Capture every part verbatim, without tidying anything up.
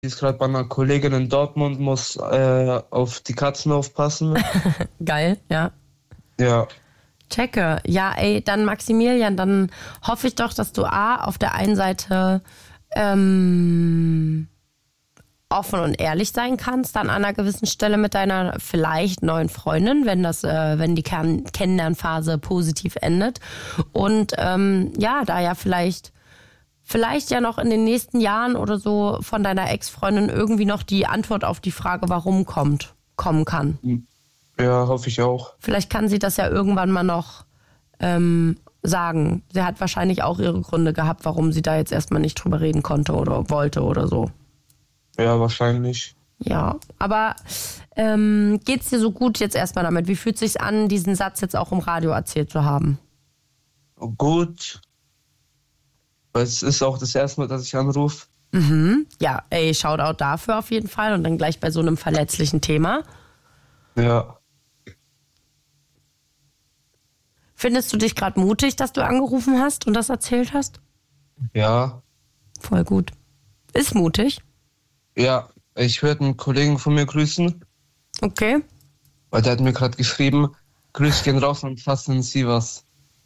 Die ist gerade bei einer Kollegin in Dortmund, muss äh, auf die Katzen aufpassen. Geil, ja. Ja. Checke. Ja, ey, dann Maximilian, dann hoffe ich doch, dass du A, auf der einen Seite ähm, offen und ehrlich sein kannst, dann an einer gewissen Stelle mit deiner vielleicht neuen Freundin, wenn das, äh, wenn die Kern- Kennenlernphase positiv endet. Und ähm, ja, da ja vielleicht, vielleicht ja noch in den nächsten Jahren oder so von deiner Ex-Freundin irgendwie noch die Antwort auf die Frage, warum kommt, kommen kann. Ja, hoffe ich auch. Vielleicht kann sie das ja irgendwann mal noch ähm, sagen. Sie hat wahrscheinlich auch ihre Gründe gehabt, warum sie da jetzt erstmal nicht drüber reden konnte oder wollte oder so. Ja, wahrscheinlich. Ja, aber ähm, geht's dir so gut jetzt erstmal damit? Wie fühlt sich's an, diesen Satz jetzt auch im Radio erzählt zu haben? Gut. Weil es ist auch das erste Mal, dass ich anrufe. Mhm. Ja, ey, Shoutout dafür auf jeden Fall und dann gleich bei so einem verletzlichen Thema. Ja. Findest du dich gerade mutig, dass du angerufen hast und das erzählt hast? Ja. Voll gut. Ist mutig. Ja, ich würde einen Kollegen von mir grüßen. Okay. Weil der hat mir gerade geschrieben, Grüß gehen raus und fassen Sie was.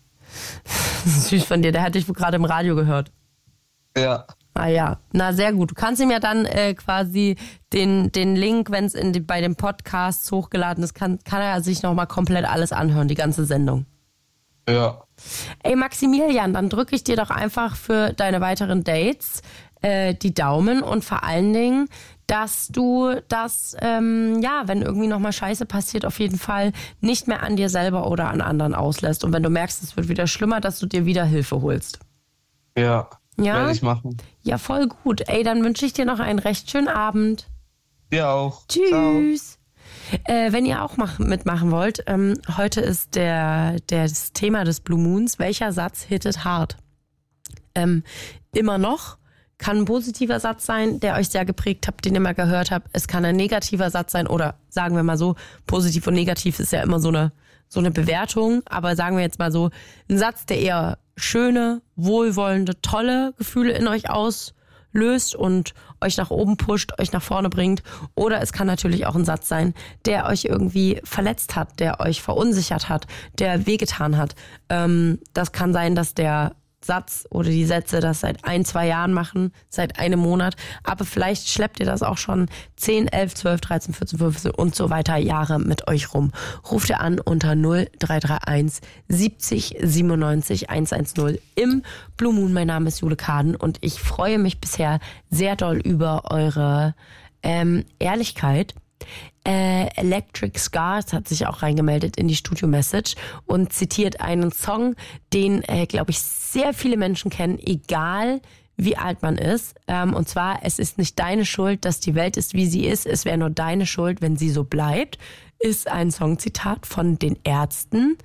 Süß von dir, der hat dich gerade im Radio gehört. Ja. Ah ja, na sehr gut. Du kannst ihm ja dann äh, quasi den, den Link, wenn es die, bei dem Podcast hochgeladen ist, kann, kann er sich nochmal komplett alles anhören, die ganze Sendung. Ja. Ey Maximilian, dann drücke ich dir doch einfach für deine weiteren Dates äh, die Daumen und vor allen Dingen, dass du das, ähm, ja, wenn irgendwie nochmal Scheiße passiert, auf jeden Fall nicht mehr an dir selber oder an anderen auslässt. Und wenn du merkst, es wird wieder schlimmer, dass du dir wieder Hilfe holst. Ja, ja? werde ich machen. Ja, voll gut. Ey, dann wünsche ich dir noch einen recht schönen Abend. Dir auch. Tschüss. Äh, wenn ihr auch mach, mitmachen wollt, ähm, heute ist der, der, das Thema des Blue Moons. Welcher Satz hittet hart? Ähm, immer noch kann ein positiver Satz sein, der euch sehr geprägt habt, den ihr mal gehört habt. Es kann ein negativer Satz sein oder sagen wir mal so, positiv und negativ ist ja immer so eine, so eine Bewertung. Aber sagen wir jetzt mal so, ein Satz, der eher schöne, wohlwollende, tolle Gefühle in euch auslöst und euch nach oben pusht, euch nach vorne bringt. Oder es kann natürlich auch ein Satz sein, der euch irgendwie verletzt hat, der euch verunsichert hat, der wehgetan hat. Ähm, das kann sein, dass der Satz oder die Sätze das seit ein, zwei Jahren machen, seit einem Monat. Aber vielleicht schleppt ihr das auch schon zehn, elf, zwölf, dreizehn, vierzehn, fünfzehn und so weiter Jahre mit euch rum. Ruft ihr an unter null drei drei eins siebzig siebenundneunzig hundertzehn im Blue Moon. Mein Name ist Jule Kaden und ich freue mich bisher sehr doll über eure ähm, Ehrlichkeit. Äh, Electric Scars hat sich auch reingemeldet in die Studio-Message und zitiert einen Song, den, äh, glaube ich, sehr viele Menschen kennen, egal wie alt man ist. Ähm, und zwar, es ist nicht deine Schuld, dass die Welt ist, wie sie ist. Es wäre nur deine Schuld, wenn sie so bleibt. Ist ein Songzitat von den Ärzten.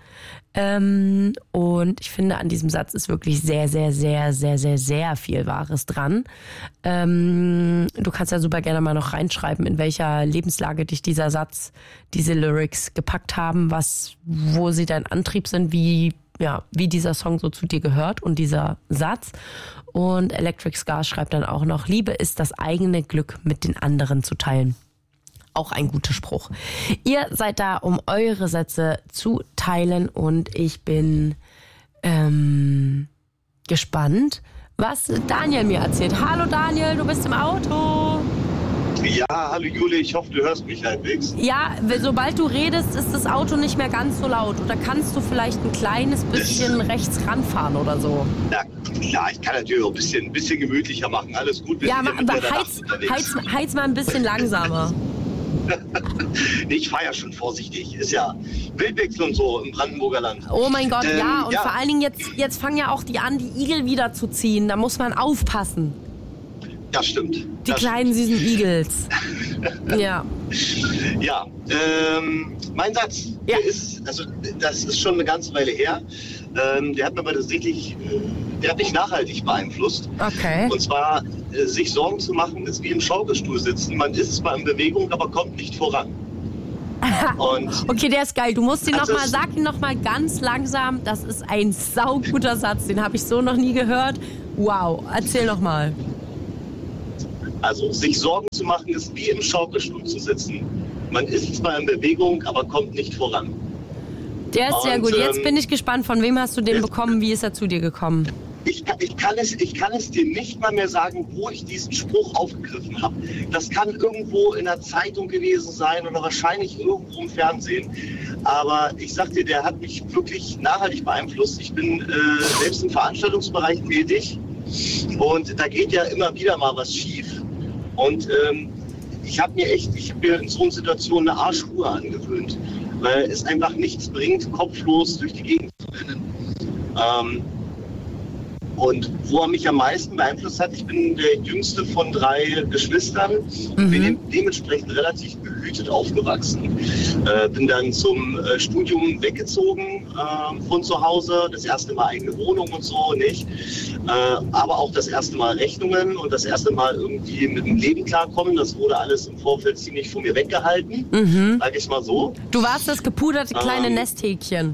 Ähm, und ich finde, an diesem Satz ist wirklich sehr, sehr, sehr, sehr, sehr, sehr viel Wahres dran. Ähm, du kannst ja super gerne mal noch reinschreiben, in welcher Lebenslage dich dieser Satz, diese Lyrics gepackt haben, was, wo sie dein Antrieb sind, wie, ja, wie dieser Song so zu dir gehört und dieser Satz. Und Electric Scars schreibt dann auch noch, Liebe ist das eigene Glück mit den anderen zu teilen. Auch ein guter Spruch. Ihr seid da, um eure Sätze zu teilen und ich bin ähm, gespannt, was Daniel mir erzählt. Hallo Daniel, du bist im Auto. Ja, hallo Jule, ich hoffe, du hörst mich halbwegs. Ja, sobald du redest, ist das Auto nicht mehr ganz so laut. Oder kannst du vielleicht ein kleines bisschen rechts ranfahren oder so? Na klar, ich kann natürlich auch ein bisschen, ein bisschen gemütlicher machen. Alles gut. Wir ja, sind aber, ja mit aber der heiz, Nacht unterwegs. heiz, heiz mal ein bisschen langsamer. Nee, ich fahre ja schon vorsichtig. Ist ja Wildwechsel und so im Brandenburger Land. Oh mein Gott, ähm, ja. Und ja. vor allen Dingen jetzt, jetzt fangen ja auch die an, die Igel wieder zu ziehen. Da muss man aufpassen. Das stimmt. Die das kleinen stimmt. süßen Igels. Ja. Ja, ähm, mein Satz, Ja. der ist, also das ist schon eine ganze Weile her. Ähm, der hat mir aber tatsächlich, äh, der hat mich nachhaltig beeinflusst. Okay. Und zwar, äh, sich Sorgen zu machen, ist wie im Schaukelstuhl sitzen. Man ist zwar in Bewegung, aber kommt nicht voran. Und Okay, der ist geil. Du musst ihn Also noch mal, es- sag ihn noch mal ganz langsam. Das ist ein sauguter Satz. Den habe ich so noch nie gehört. Wow. Erzähl noch mal. Also sich Sorgen zu machen, ist wie im Schaukelstuhl zu sitzen. Man ist zwar in Bewegung, aber kommt nicht voran. Der ist sehr Und, gut. Jetzt ähm, bin ich gespannt, von wem hast du den bekommen, wie ist er zu dir gekommen? Ich, ich, kann es, ich kann es dir nicht mal mehr sagen, wo ich diesen Spruch aufgegriffen habe. Das kann irgendwo in der Zeitung gewesen sein oder wahrscheinlich irgendwo im Fernsehen. Aber ich sag dir, der hat mich wirklich nachhaltig beeinflusst. Ich bin äh, selbst im Veranstaltungsbereich tätig und da geht ja immer wieder mal was schief. Und ähm, ich habe mir echt, ich habe mir in so einer Situation eine Arschruhe angewöhnt, weil es einfach nichts bringt, kopflos durch die Gegend zu rennen. Ähm, Und wo er mich am meisten beeinflusst hat, ich bin der jüngste von drei Geschwistern, mhm. bin dementsprechend relativ behütet aufgewachsen. Äh, bin dann zum äh, Studium weggezogen äh, von zu Hause, das erste Mal eigene Wohnung und so nicht, äh, aber auch das erste Mal Rechnungen und das erste Mal irgendwie mit dem Leben klarkommen. Das wurde alles im Vorfeld ziemlich von mir weggehalten, mhm. sag ich mal so. Du warst das gepuderte kleine ähm, Nesthäkchen.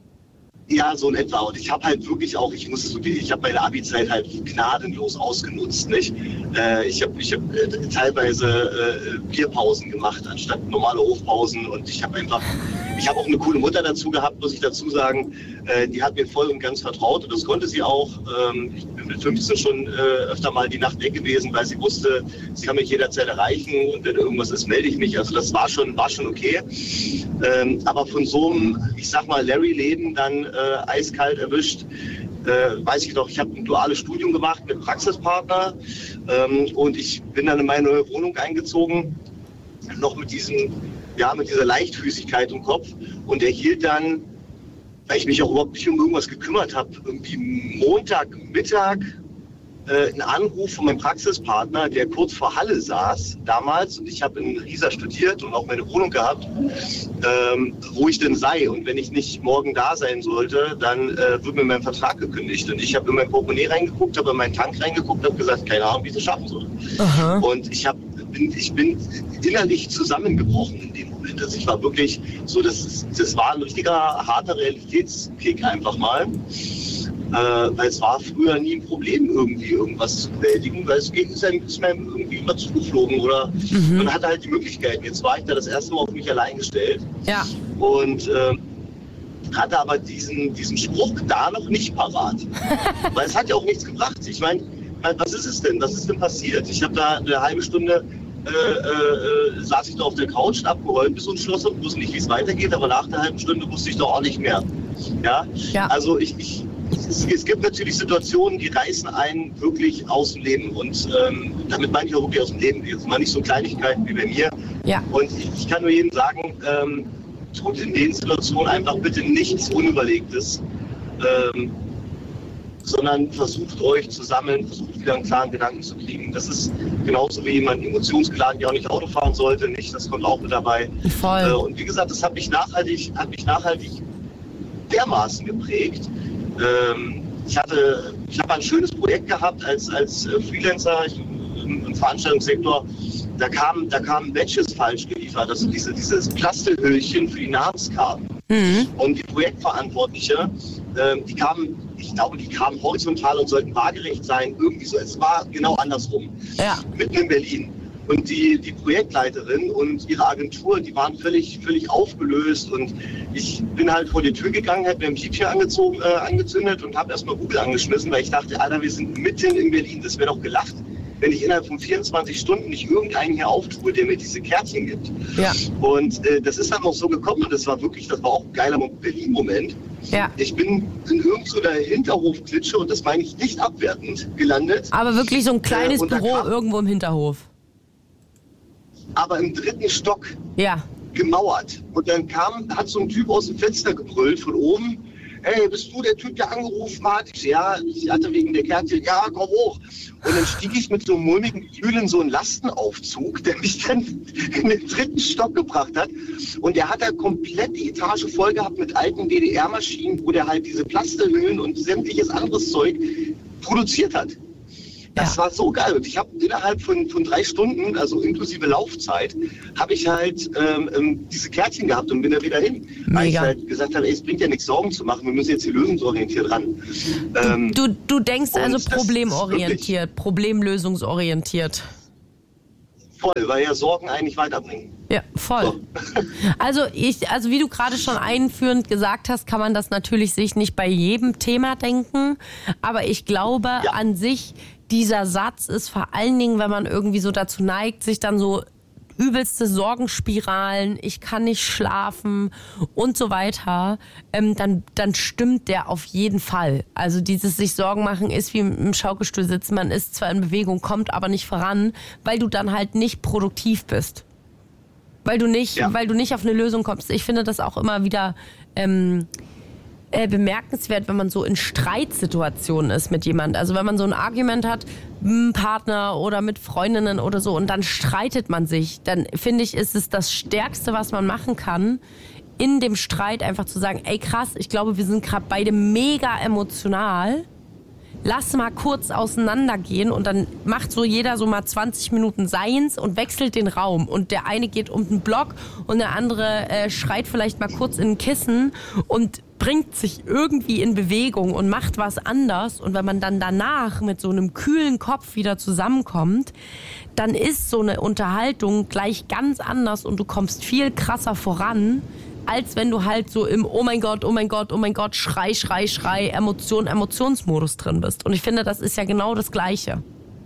Ja, so in etwa. Und ich habe halt wirklich auch, ich muss, ich habe meine Abi-Zeit halt gnadenlos ausgenutzt, nicht? Äh, ich habe ich hab, äh, teilweise äh, Bierpausen gemacht anstatt normale Hofpausen und ich habe einfach, ich habe auch eine coole Mutter dazu gehabt, muss ich dazu sagen. Äh, die hat mir voll und ganz vertraut und das konnte sie auch. Ähm, ich bin mit fünfzehn schon äh, öfter mal die Nacht weg gewesen, weil sie wusste, sie kann mich jederzeit erreichen und wenn irgendwas ist, melde ich mich. Also das war schon, war schon okay. Ähm, aber von so einem, ich sag mal, Larry-Leben dann äh, eiskalt erwischt, äh, weiß ich noch, ich habe ein duales Studium gemacht mit Praxispartner ähm, und ich bin dann in meine neue Wohnung eingezogen, noch mit diesem, ja, mit dieser Leichtfüßigkeit im Kopf und erhielt dann, weil ich mich auch überhaupt nicht um irgendwas gekümmert habe, irgendwie Montagmittag äh, einen Anruf von meinem Praxispartner, der kurz vor Halle saß damals und ich habe in Riesa studiert und auch meine Wohnung gehabt, ähm, wo ich denn sei und wenn ich nicht morgen da sein sollte, dann äh, wird mir mein Vertrag gekündigt und ich habe in mein Portemonnaie reingeguckt, habe in meinen Tank reingeguckt, habe gesagt, keine Ahnung, wie ich es schaffen soll. Aha. Und ich habe bin, ich bin innerlich zusammengebrochen in dem Moment. Also ich war wirklich so, das, das war ein richtiger harter Realitätskick einfach mal. Äh, weil es war früher nie ein Problem, irgendwie irgendwas zu bewältigen, weil es ist einem, ist einem irgendwie immer zugeflogen oder mhm. man hatte halt die Möglichkeiten. Jetzt war ich da das erste Mal auf mich allein gestellt ja. und äh, hatte aber diesen, diesen Spruch da noch nicht parat. Weil es hat ja auch nichts gebracht. Ich meine, was ist es denn? Was ist denn passiert? Ich habe da eine halbe Stunde äh, äh, saß ich da auf der Couch, abgeräumt bis ins Schloss und wusste nicht, wie es weitergeht, aber nach der halben Stunde wusste ich doch auch nicht mehr. Ja, ja. Also ich, ich Es, es gibt natürlich Situationen, die reißen einen wirklich aus dem Leben und ähm, damit meine ich auch wirklich aus dem Leben. Jetzt mal nicht so Kleinigkeiten wie bei mir. Ja. Und ich, ich kann nur jedem sagen, ähm, tut in den Situationen einfach bitte nichts Unüberlegtes, ähm, sondern versucht euch zu sammeln, versucht wieder einen klaren Gedanken zu kriegen. Das ist genauso wie man emotionsgeladen ja auch nicht Auto fahren sollte, nicht, das kommt auch mit dabei. Voll. Äh, und wie gesagt, das hat mich nachhaltig, hat mich nachhaltig dermaßen geprägt. Ähm, ich hatte, ich habe ein schönes Projekt gehabt als, als Freelancer im, im Veranstaltungssektor. Da kamen, da kamen Badges falsch geliefert, also diese, dieses Plastelhüllchen für die Namenskarten. Mhm. Und die Projektverantwortliche, ähm, die kamen, ich glaube, die kamen horizontal und sollten waagerecht sein. Irgendwie so, es war genau andersrum. Ja. Mitten in Berlin. Und die, die Projektleiterin und ihre Agentur, die waren völlig, völlig aufgelöst. Und ich bin halt vor die Tür gegangen, habe mir ein Piepchen angezogen, äh, angezündet und habe erstmal Google angeschmissen, weil ich dachte, Alter, wir sind mitten in Berlin, das wäre doch gelacht, wenn ich innerhalb von vierundzwanzig Stunden nicht irgendeinen hier auftue, der mir diese Kärtchen gibt. Ja. Und äh, das ist dann auch so gekommen und das war wirklich, das war auch ein geiler Berlin-Moment. Ja. Ich bin in irgendeiner Hinterhofklitsche, und das meine ich nicht abwertend, gelandet. Aber wirklich so ein kleines äh, Büro kam, irgendwo im Hinterhof. Aber im dritten Stock ja. gemauert. Und dann kam, hat so ein Typ aus dem Fenster gebrüllt von oben. Hey, bist du der Typ, der angerufen hat? Ich so, ja, ich hatte wegen der Kärtchen, ja, komm hoch. Und dann stieg ich mit so einem mulmigen Gefühl in so einen Lastenaufzug, der mich dann in den dritten Stock gebracht hat. Und der hat da komplett die Etage voll gehabt mit alten D D R-Maschinen, wo der halt diese Plastelhüllen und sämtliches anderes Zeug produziert hat. Das ja. war so geil. Und ich habe innerhalb von, von drei Stunden, also inklusive Laufzeit, habe ich halt ähm, diese Kärtchen gehabt und bin da wieder hin. Mega. Weil ich halt gesagt habe, ey, es bringt ja nichts, Sorgen zu machen, wir müssen jetzt hier lösungsorientiert ran. Ähm, du, du denkst also problemorientiert, problemlösungsorientiert. Voll, weil ja Sorgen eigentlich weiterbringen. Ja, voll. So. Also ich, also wie du gerade schon einführend gesagt hast, kann man das natürlich sich nicht bei jedem Thema denken. Aber ich glaube ja. an sich, dieser Satz ist vor allen Dingen, wenn man irgendwie so dazu neigt, sich dann so übelste Sorgenspiralen, ich kann nicht schlafen und so weiter, ähm, dann, dann stimmt der auf jeden Fall. Also dieses sich Sorgen machen ist wie im Schaukelstuhl sitzen, man ist zwar in Bewegung, kommt aber nicht voran, weil du dann halt nicht produktiv bist. Weil du nicht, ja. weil du nicht auf eine Lösung kommst. Ich finde das auch immer wieder ähm, äh, bemerkenswert, wenn man so in Streitsituationen ist mit jemand. Also wenn man so ein Argument hat, mit einem Partner oder mit Freundinnen oder so und dann streitet man sich, dann finde ich, ist es das Stärkste, was man machen kann, in dem Streit einfach zu sagen, ey krass, ich glaube, wir sind gerade beide mega emotional. Lass mal kurz auseinandergehen und dann macht so jeder so mal zwanzig Minuten seins und wechselt den Raum. Und der eine geht um den Block und der andere äh, schreit vielleicht mal kurz in ein Kissen und bringt sich irgendwie in Bewegung und macht was anders. Und wenn man dann danach mit so einem kühlen Kopf wieder zusammenkommt, dann ist so eine Unterhaltung gleich ganz anders und du kommst viel krasser voran, als wenn du halt so im Oh mein Gott, oh mein Gott, oh mein Gott, Schrei, Schrei, Schrei, Emotion, Emotionsmodus drin bist. Und ich finde, das ist ja genau das Gleiche.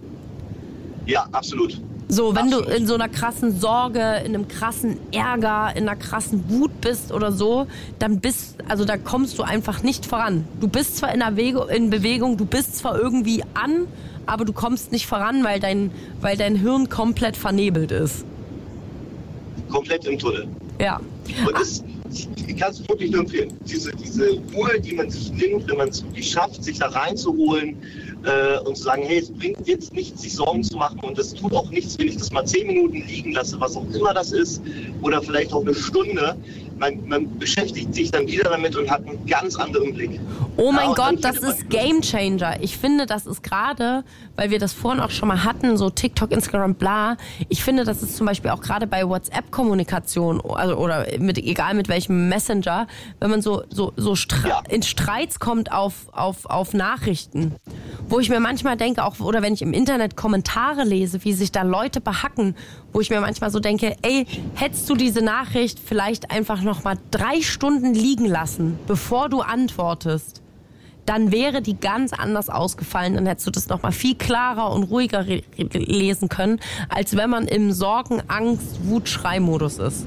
Ja, absolut. So, wenn absolut. du in so einer krassen Sorge, in einem krassen Ärger, in einer krassen Wut bist oder so, dann bist, also da kommst du einfach nicht voran. Du bist zwar in, einer Wege, in Bewegung, du bist zwar irgendwie an, aber du kommst nicht voran, weil dein, weil dein Hirn komplett vernebelt ist. Komplett im Tunnel. Ja. Und das, ich kann es wirklich nur empfehlen. Diese, diese Ruhe, die man sich nimmt, wenn man es wirklich schafft, sich da reinzuholen äh, und zu sagen, hey, es bringt jetzt nichts, sich Sorgen zu machen und es tut auch nichts, wenn ich das mal zehn Minuten liegen lasse, was auch immer das ist, oder vielleicht auch eine Stunde. Man, man beschäftigt sich dann wieder damit und hat einen ganz anderen Blick. Oh mein ja, Gott, das ist Game Changer. Ich finde, das ist gerade, weil wir das vorhin auch schon mal hatten, so TikTok, Instagram, bla. Ich finde, das ist zum Beispiel auch gerade bei WhatsApp-Kommunikation, also oder mit, egal mit welchem Messenger, wenn man so, so, so Stre- ja. in Streits kommt auf, auf, auf Nachrichten, wo ich mir manchmal denke, auch oder wenn ich im Internet Kommentare lese, wie sich da Leute behacken, wo ich mir manchmal so denke, ey, hättest du diese Nachricht vielleicht einfach noch mal drei Stunden liegen lassen, bevor du antwortest, dann wäre die ganz anders ausgefallen. Dann hättest du das noch mal viel klarer und ruhiger re- re- lesen können, als wenn man im Sorgen-, Angst-, Wut-, Schrei-Modus ist.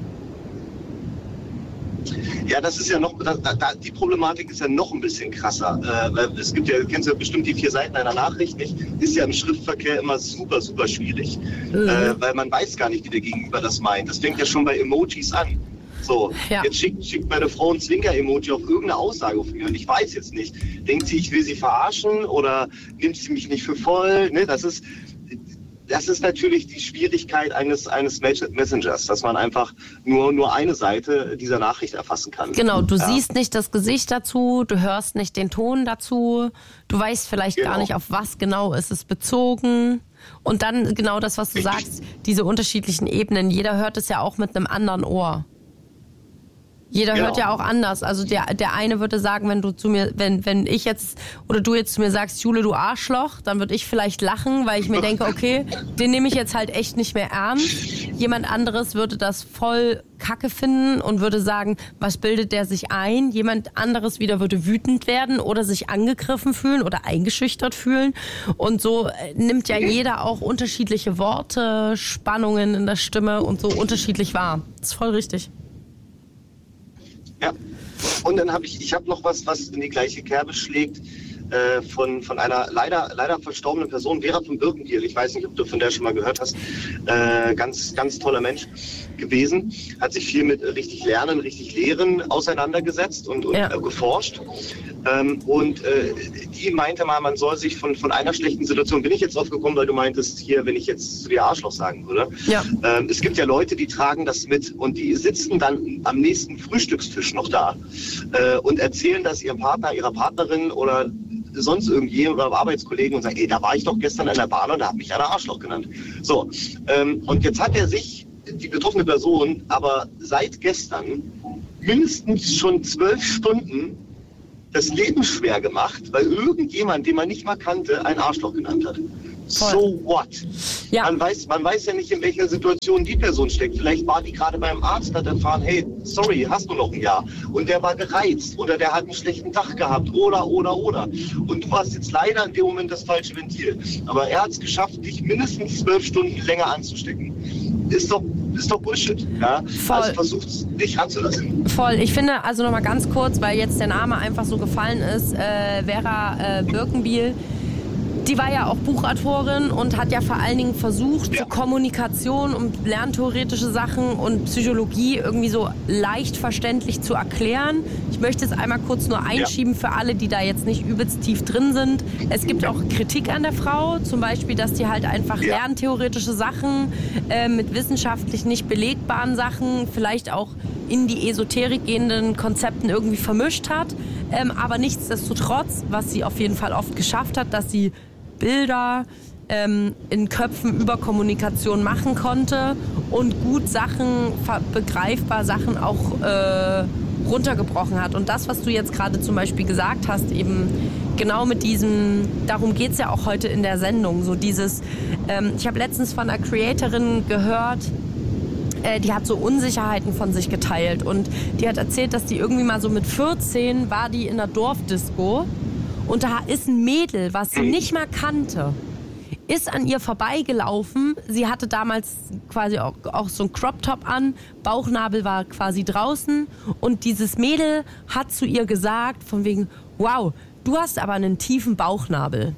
Ja, das ist ja noch, da, da, die Problematik ist ja noch ein bisschen krasser. Äh, weil es gibt ja, du kennst ja bestimmt die vier Seiten einer Nachricht, nicht? Ist ja im Schriftverkehr immer super, super schwierig, mhm. äh, weil man weiß gar nicht, wie der Gegenüber das meint. Das fängt ja schon bei Emojis an. So, ja. Jetzt schickt, schickt meine Frau ein Zwinker-Emoji auf irgendeine Aussage auf mich und ich weiß jetzt nicht. Denkt sie, ich will sie verarschen oder nimmt sie mich nicht für voll? Ne? Das ist, das ist natürlich die Schwierigkeit eines, eines Messengers, dass man einfach nur, nur eine Seite dieser Nachricht erfassen kann. Genau, du ja. siehst nicht das Gesicht dazu, du hörst nicht den Ton dazu, du weißt vielleicht genau. gar nicht, auf was genau ist es bezogen. Und dann genau das, was du Richtig. sagst, diese unterschiedlichen Ebenen, jeder hört es ja auch mit einem anderen Ohr. Jeder genau. hört ja auch anders. Also der, der eine würde sagen, wenn du zu mir, wenn, wenn ich jetzt oder du jetzt zu mir sagst, Jule, du Arschloch, dann würde ich vielleicht lachen, weil ich mir denke, okay, den nehme ich jetzt halt echt nicht mehr ernst. Jemand anderes würde das voll Kacke finden und würde sagen, was bildet der sich ein? Jemand anderes wieder würde wütend werden oder sich angegriffen fühlen oder eingeschüchtert fühlen. Und so nimmt ja jeder auch unterschiedliche Worte, Spannungen in der Stimme und so unterschiedlich wahr. Das ist voll richtig. Ja, und dann habe ich, ich habe noch was, was in die gleiche Kerbe schlägt, äh, von, von einer leider, leider verstorbenen Person, Vera von Birkenbiel. Ich weiß nicht, ob du von der schon mal gehört hast. Äh, ganz, ganz toller Mensch gewesen. Hat sich viel mit richtig Lernen, richtig Lehren auseinandergesetzt und, und ja. äh, geforscht. Ähm, und äh, die meinte mal, man soll sich von, von einer schlechten Situation, bin ich jetzt drauf gekommen, weil du meintest, hier, wenn ich jetzt zu dir Arschloch sagen würde. Ja. Ähm, es gibt ja Leute, die tragen das mit und die sitzen dann am nächsten Frühstückstisch noch da äh, und erzählen das ihrem Partner, ihrer Partnerin oder sonst irgendjemand oder Arbeitskollegen und sagen, ey, da war ich doch gestern in der Bahn und da hat mich einer Arschloch genannt. So, ähm, und jetzt hat er sich, die betroffene Person, aber seit gestern mindestens schon zwölf Stunden das Leben schwer gemacht, weil irgendjemand, den man nicht mal kannte, ein Arschloch genannt hat. So what? Ja. Man weiß, man weiß ja nicht, in welcher Situation die Person steckt. Vielleicht war die gerade beim Arzt, hat erfahren, hey, sorry, hast du noch ein Jahr? Und der war gereizt oder der hat einen schlechten Tag gehabt oder, oder, oder. Und du hast jetzt leider in dem Moment das falsche Ventil. Aber er hat es geschafft, dich mindestens zwölf Stunden länger anzustecken. Ist doch, ist doch Bullshit. Ja? Voll. Also versucht's nicht ranzulassen. Voll. Ich finde, also nochmal ganz kurz, weil jetzt der Name einfach so gefallen ist, äh, Vera äh, Birkenbiel, die war ja auch Buchautorin und hat ja vor allen Dingen versucht, Ja. so Kommunikation und lerntheoretische Sachen und Psychologie irgendwie so leicht verständlich zu erklären. Ich möchte es einmal kurz nur einschieben für alle, die da jetzt nicht übelst tief drin sind. Es gibt auch Kritik an der Frau, zum Beispiel, dass die halt einfach Ja. lerntheoretische Sachen äh, mit wissenschaftlich nicht belegbaren Sachen, vielleicht auch in die Esoterik gehenden Konzepten irgendwie vermischt hat. Ähm, aber nichtsdestotrotz, was sie auf jeden Fall oft geschafft hat, dass sie Bilder ähm, in Köpfen über Kommunikation machen konnte und gut Sachen, begreifbar Sachen auch äh, runtergebrochen hat. Und das, was du jetzt gerade zum Beispiel gesagt hast, eben genau mit diesem, darum geht es ja auch heute in der Sendung, so dieses, ähm, ich habe letztens von einer Creatorin gehört, äh, die hat so Unsicherheiten von sich geteilt und die hat erzählt, dass die irgendwie mal so mit vierzehn war die in der Dorfdisco. Und da ist ein Mädel, was sie nicht mal kannte, ist an ihr vorbeigelaufen. Sie hatte damals quasi auch, auch so ein Crop-Top an, Bauchnabel war quasi draußen. Und dieses Mädel hat zu ihr gesagt, von wegen, wow, du hast aber einen tiefen Bauchnabel.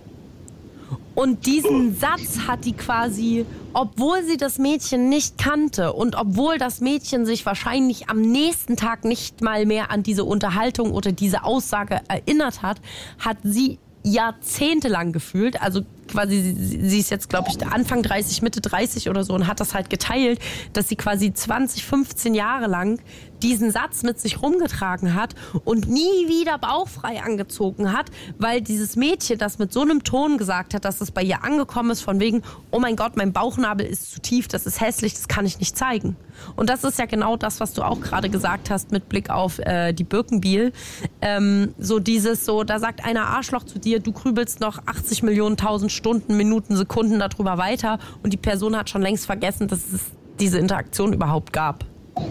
Und diesen Satz hat die quasi, obwohl sie das Mädchen nicht kannte und obwohl das Mädchen sich wahrscheinlich am nächsten Tag nicht mal mehr an diese Unterhaltung oder diese Aussage erinnert hat, hat sie jahrzehntelang gefühlt, also quasi, sie, sie ist jetzt, glaube ich, Anfang dreißig, Mitte dreißig oder so und hat das halt geteilt, dass sie quasi zwanzig, fünfzehn Jahre lang diesen Satz mit sich rumgetragen hat und nie wieder bauchfrei angezogen hat, weil dieses Mädchen das mit so einem Ton gesagt hat, dass es bei ihr angekommen ist von wegen, oh mein Gott, mein Bauchnabel ist zu tief, das ist hässlich, das kann ich nicht zeigen. Und das ist ja genau das, was du auch gerade gesagt hast mit Blick auf äh, die Birkenbiel. Ähm, so dieses so, da sagt einer Arschloch zu dir, du grübelst noch achtzig Millionen tausend Stunden, Minuten, Sekunden darüber weiter und die Person hat schon längst vergessen, dass es diese Interaktion überhaupt gab.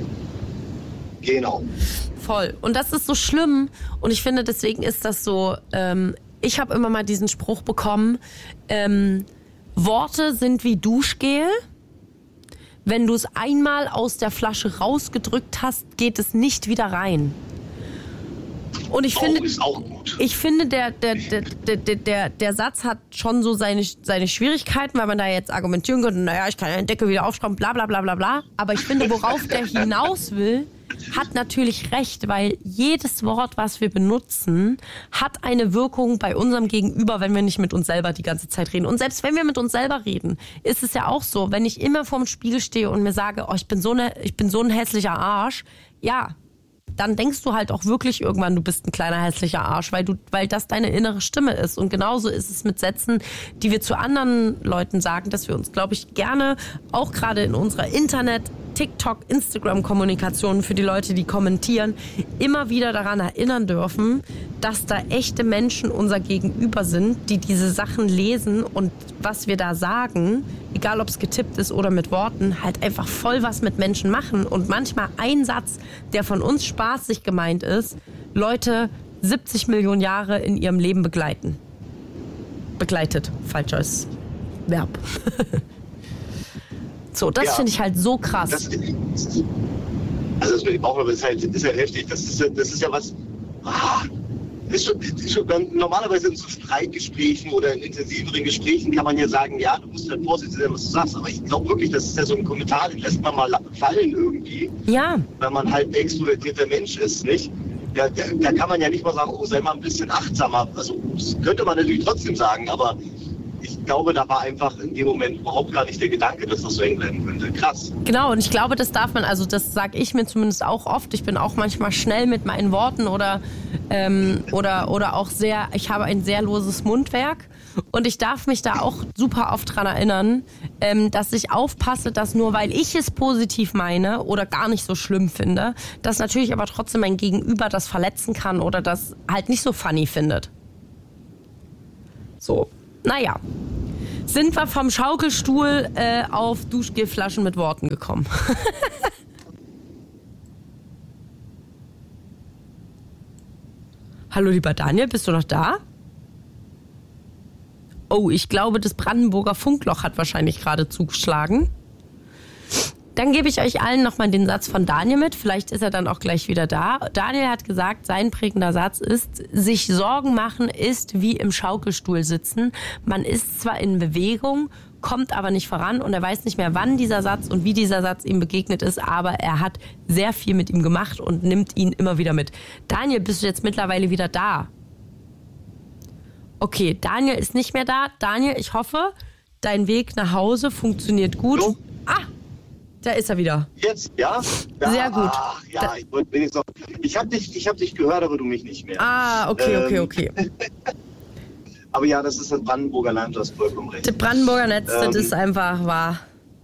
Genau. Voll. Und das ist so schlimm und ich finde, deswegen ist das so, ähm, ich habe immer mal diesen Spruch bekommen, ähm, Worte sind wie Duschgel. Wenn du es einmal aus der Flasche rausgedrückt hast, geht es nicht wieder rein. Und ich Oh, finde, ist auch gut. ich finde der, der, der, der, der, der Satz hat schon so seine, seine Schwierigkeiten, weil man da jetzt argumentieren könnte, naja, ich kann ja den Deckel wieder aufschrauben, bla bla bla bla bla. Aber ich finde, worauf der hinaus will, hat natürlich recht, weil jedes Wort, was wir benutzen, hat eine Wirkung bei unserem Gegenüber, wenn wir nicht mit uns selber die ganze Zeit reden. Und selbst wenn wir mit uns selber reden, ist es ja auch so, wenn ich immer vorm Spiegel stehe und mir sage, oh, ich bin so eine, ich bin so ein hässlicher Arsch, ja, dann denkst du halt auch wirklich irgendwann, du bist ein kleiner hässlicher Arsch, weil du, weil das deine innere Stimme ist. Und genauso ist es mit Sätzen, die wir zu anderen Leuten sagen, dass wir uns, glaube ich, gerne auch gerade in unserer Internet, TikTok, Instagram-Kommunikation für die Leute, die kommentieren, immer wieder daran erinnern dürfen, dass da echte Menschen unser Gegenüber sind, die diese Sachen lesen und was wir da sagen, egal ob es getippt ist oder mit Worten, halt einfach voll was mit Menschen machen. Und manchmal ein Satz, der von uns spaßig gemeint ist, Leute siebzig Millionen Jahre in ihrem Leben begleiten. Begleitet, falsches Verb. So, das Ja. finde ich halt so krass. Das, also das mit dem Bauchnabel ist halt, ist halt heftig. Das ist, das ist ja was. Ah, ist schon, ist schon, normalerweise in so Streitgesprächen oder in intensiveren Gesprächen kann man ja sagen, ja, du musst halt vorsichtig sein, was du sagst. Aber ich glaube wirklich, das ist ja so ein Kommentar, den lässt man mal fallen irgendwie. Ja. Wenn man halt ein extrovertierter Mensch ist, nicht? Da, da, da kann man ja nicht mal sagen, oh, sei mal ein bisschen achtsamer. Also das könnte man natürlich trotzdem sagen, aber ich glaube, da war einfach in dem Moment überhaupt gar nicht der Gedanke, dass das so eng bleiben könnte. Krass. Genau, und ich glaube, das darf man, also das sage ich mir zumindest auch oft. Ich bin auch manchmal schnell mit meinen Worten oder, ähm, oder, oder auch sehr, ich habe ein sehr loses Mundwerk. Und ich darf mich da auch super oft dran erinnern, ähm, dass ich aufpasse, dass nur weil ich es positiv meine oder gar nicht so schlimm finde, dass natürlich aber trotzdem mein Gegenüber das verletzen kann oder das halt nicht so funny findet. So, naja. sind wir vom Schaukelstuhl äh, auf Duschgelflaschen mit Worten gekommen. Hallo, lieber Daniel, bist du noch da? Oh, ich glaube, das Brandenburger Funkloch hat wahrscheinlich gerade zugeschlagen. Dann gebe ich euch allen nochmal den Satz von Daniel mit. Vielleicht ist er dann auch gleich wieder da. Daniel hat gesagt, sein prägender Satz ist, sich Sorgen machen ist wie im Schaukelstuhl sitzen. Man ist zwar in Bewegung, kommt aber nicht voran und er weiß nicht mehr, wann dieser Satz und wie dieser Satz ihm begegnet ist, aber er hat sehr viel mit ihm gemacht und nimmt ihn immer wieder mit. Daniel, bist du jetzt mittlerweile wieder da? Okay, Daniel ist nicht mehr da. Daniel, ich hoffe, dein Weg nach Hause funktioniert gut. Hallo? Ah! Da ist er wieder. Jetzt, ja? ja Sehr gut. Ach, ja, Da- ich wollte wenigstens noch. Ich habe dich, ich hab dich gehört, aber du mich nicht mehr. Ah, okay, okay, Ähm, okay. Aber ja, das ist das Brandenburger Land, du hast vollkommen recht. Das Brandenburger Netz, Ähm. das ist einfach wahr.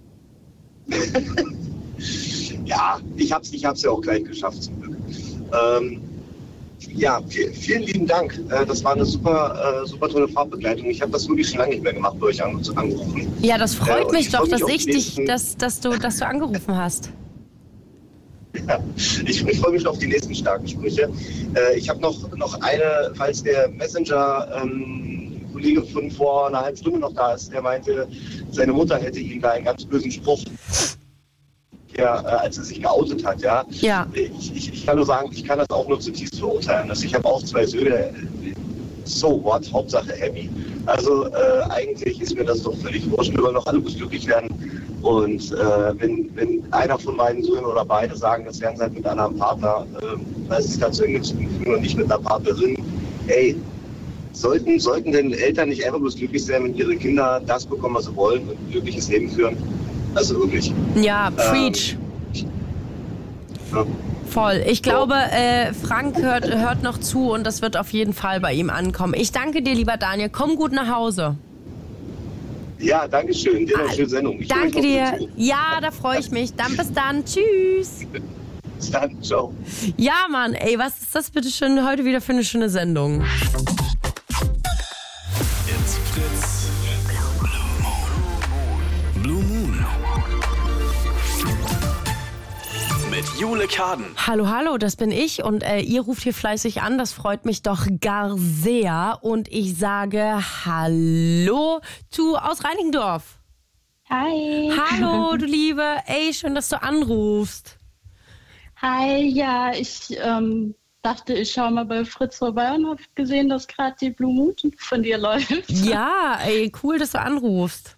Ja, ich hab's, ich hab's ja auch gleich geschafft zum Glück. Ähm, ja, viel, vielen lieben Dank. Äh, das war eine super, äh, super tolle Fahrtbegleitung. Ich habe das wirklich schon lange nicht mehr gemacht, bei euch an- angerufen. Ja, das freut Ja, und mich ich doch, freu mich dass auf ich die dich, nächsten- dass, dass, du, dass du angerufen hast. Ja, ich, ich freue mich auf die nächsten starken Sprüche. Äh, ich habe noch, noch eine, falls der Messenger-Kollege von vor einer halben Stunde noch da ist, der meinte, seine Mutter hätte ihm da einen ganz bösen Spruch, ja, äh, als er sich geoutet hat. Ja. Ja. Ich, ich, ich kann nur sagen, ich kann das auch nur zutiefst verurteilen. Also ich habe auch zwei Söhne. So what? Hauptsache happy. Also äh, eigentlich ist mir das doch völlig wurscht. Wir wollen doch alle glücklich werden. Und äh, wenn, wenn einer von beiden Söhnen oder beide sagen, das werden sie halt mit einem anderen Partner, äh, weil sie sich dazu irgendwie fühlen und nicht mit einer Partnerin, ey, sollten, sollten denn Eltern nicht einfach bloß glücklich sein, wenn ihre Kinder das bekommen, was sie wollen und ein glückliches Leben führen? Also wirklich. Ja, preach. Ja. Voll. Ich glaube, äh, Frank hört, hört noch zu und das wird auf jeden Fall bei ihm ankommen. Ich danke dir, lieber Daniel. Komm gut nach Hause. Ja, danke schön. Dir noch eine schöne Sendung. Ich höre euch Danke noch dir. gut zu. Ja, da freue ich mich. Dann bis dann. Tschüss. Bis dann. Ciao. Ja, Mann, ey, was ist das bitte schön heute wieder für eine schöne Sendung? It's Fritz. Blue Moon. Mit Jule Kaden. Hallo, hallo, das bin ich und äh, ihr ruft hier fleißig an, das freut mich doch gar sehr und ich sage Hallo zu aus Reinickendorf. Hi. Hallo, du Liebe, ey, schön, dass du anrufst. Hi, ja, ich ähm, dachte, ich schaue mal bei Fritz vorbei und habe gesehen, dass gerade die Blue Moon von dir läuft. Ja, ey, cool, dass du anrufst.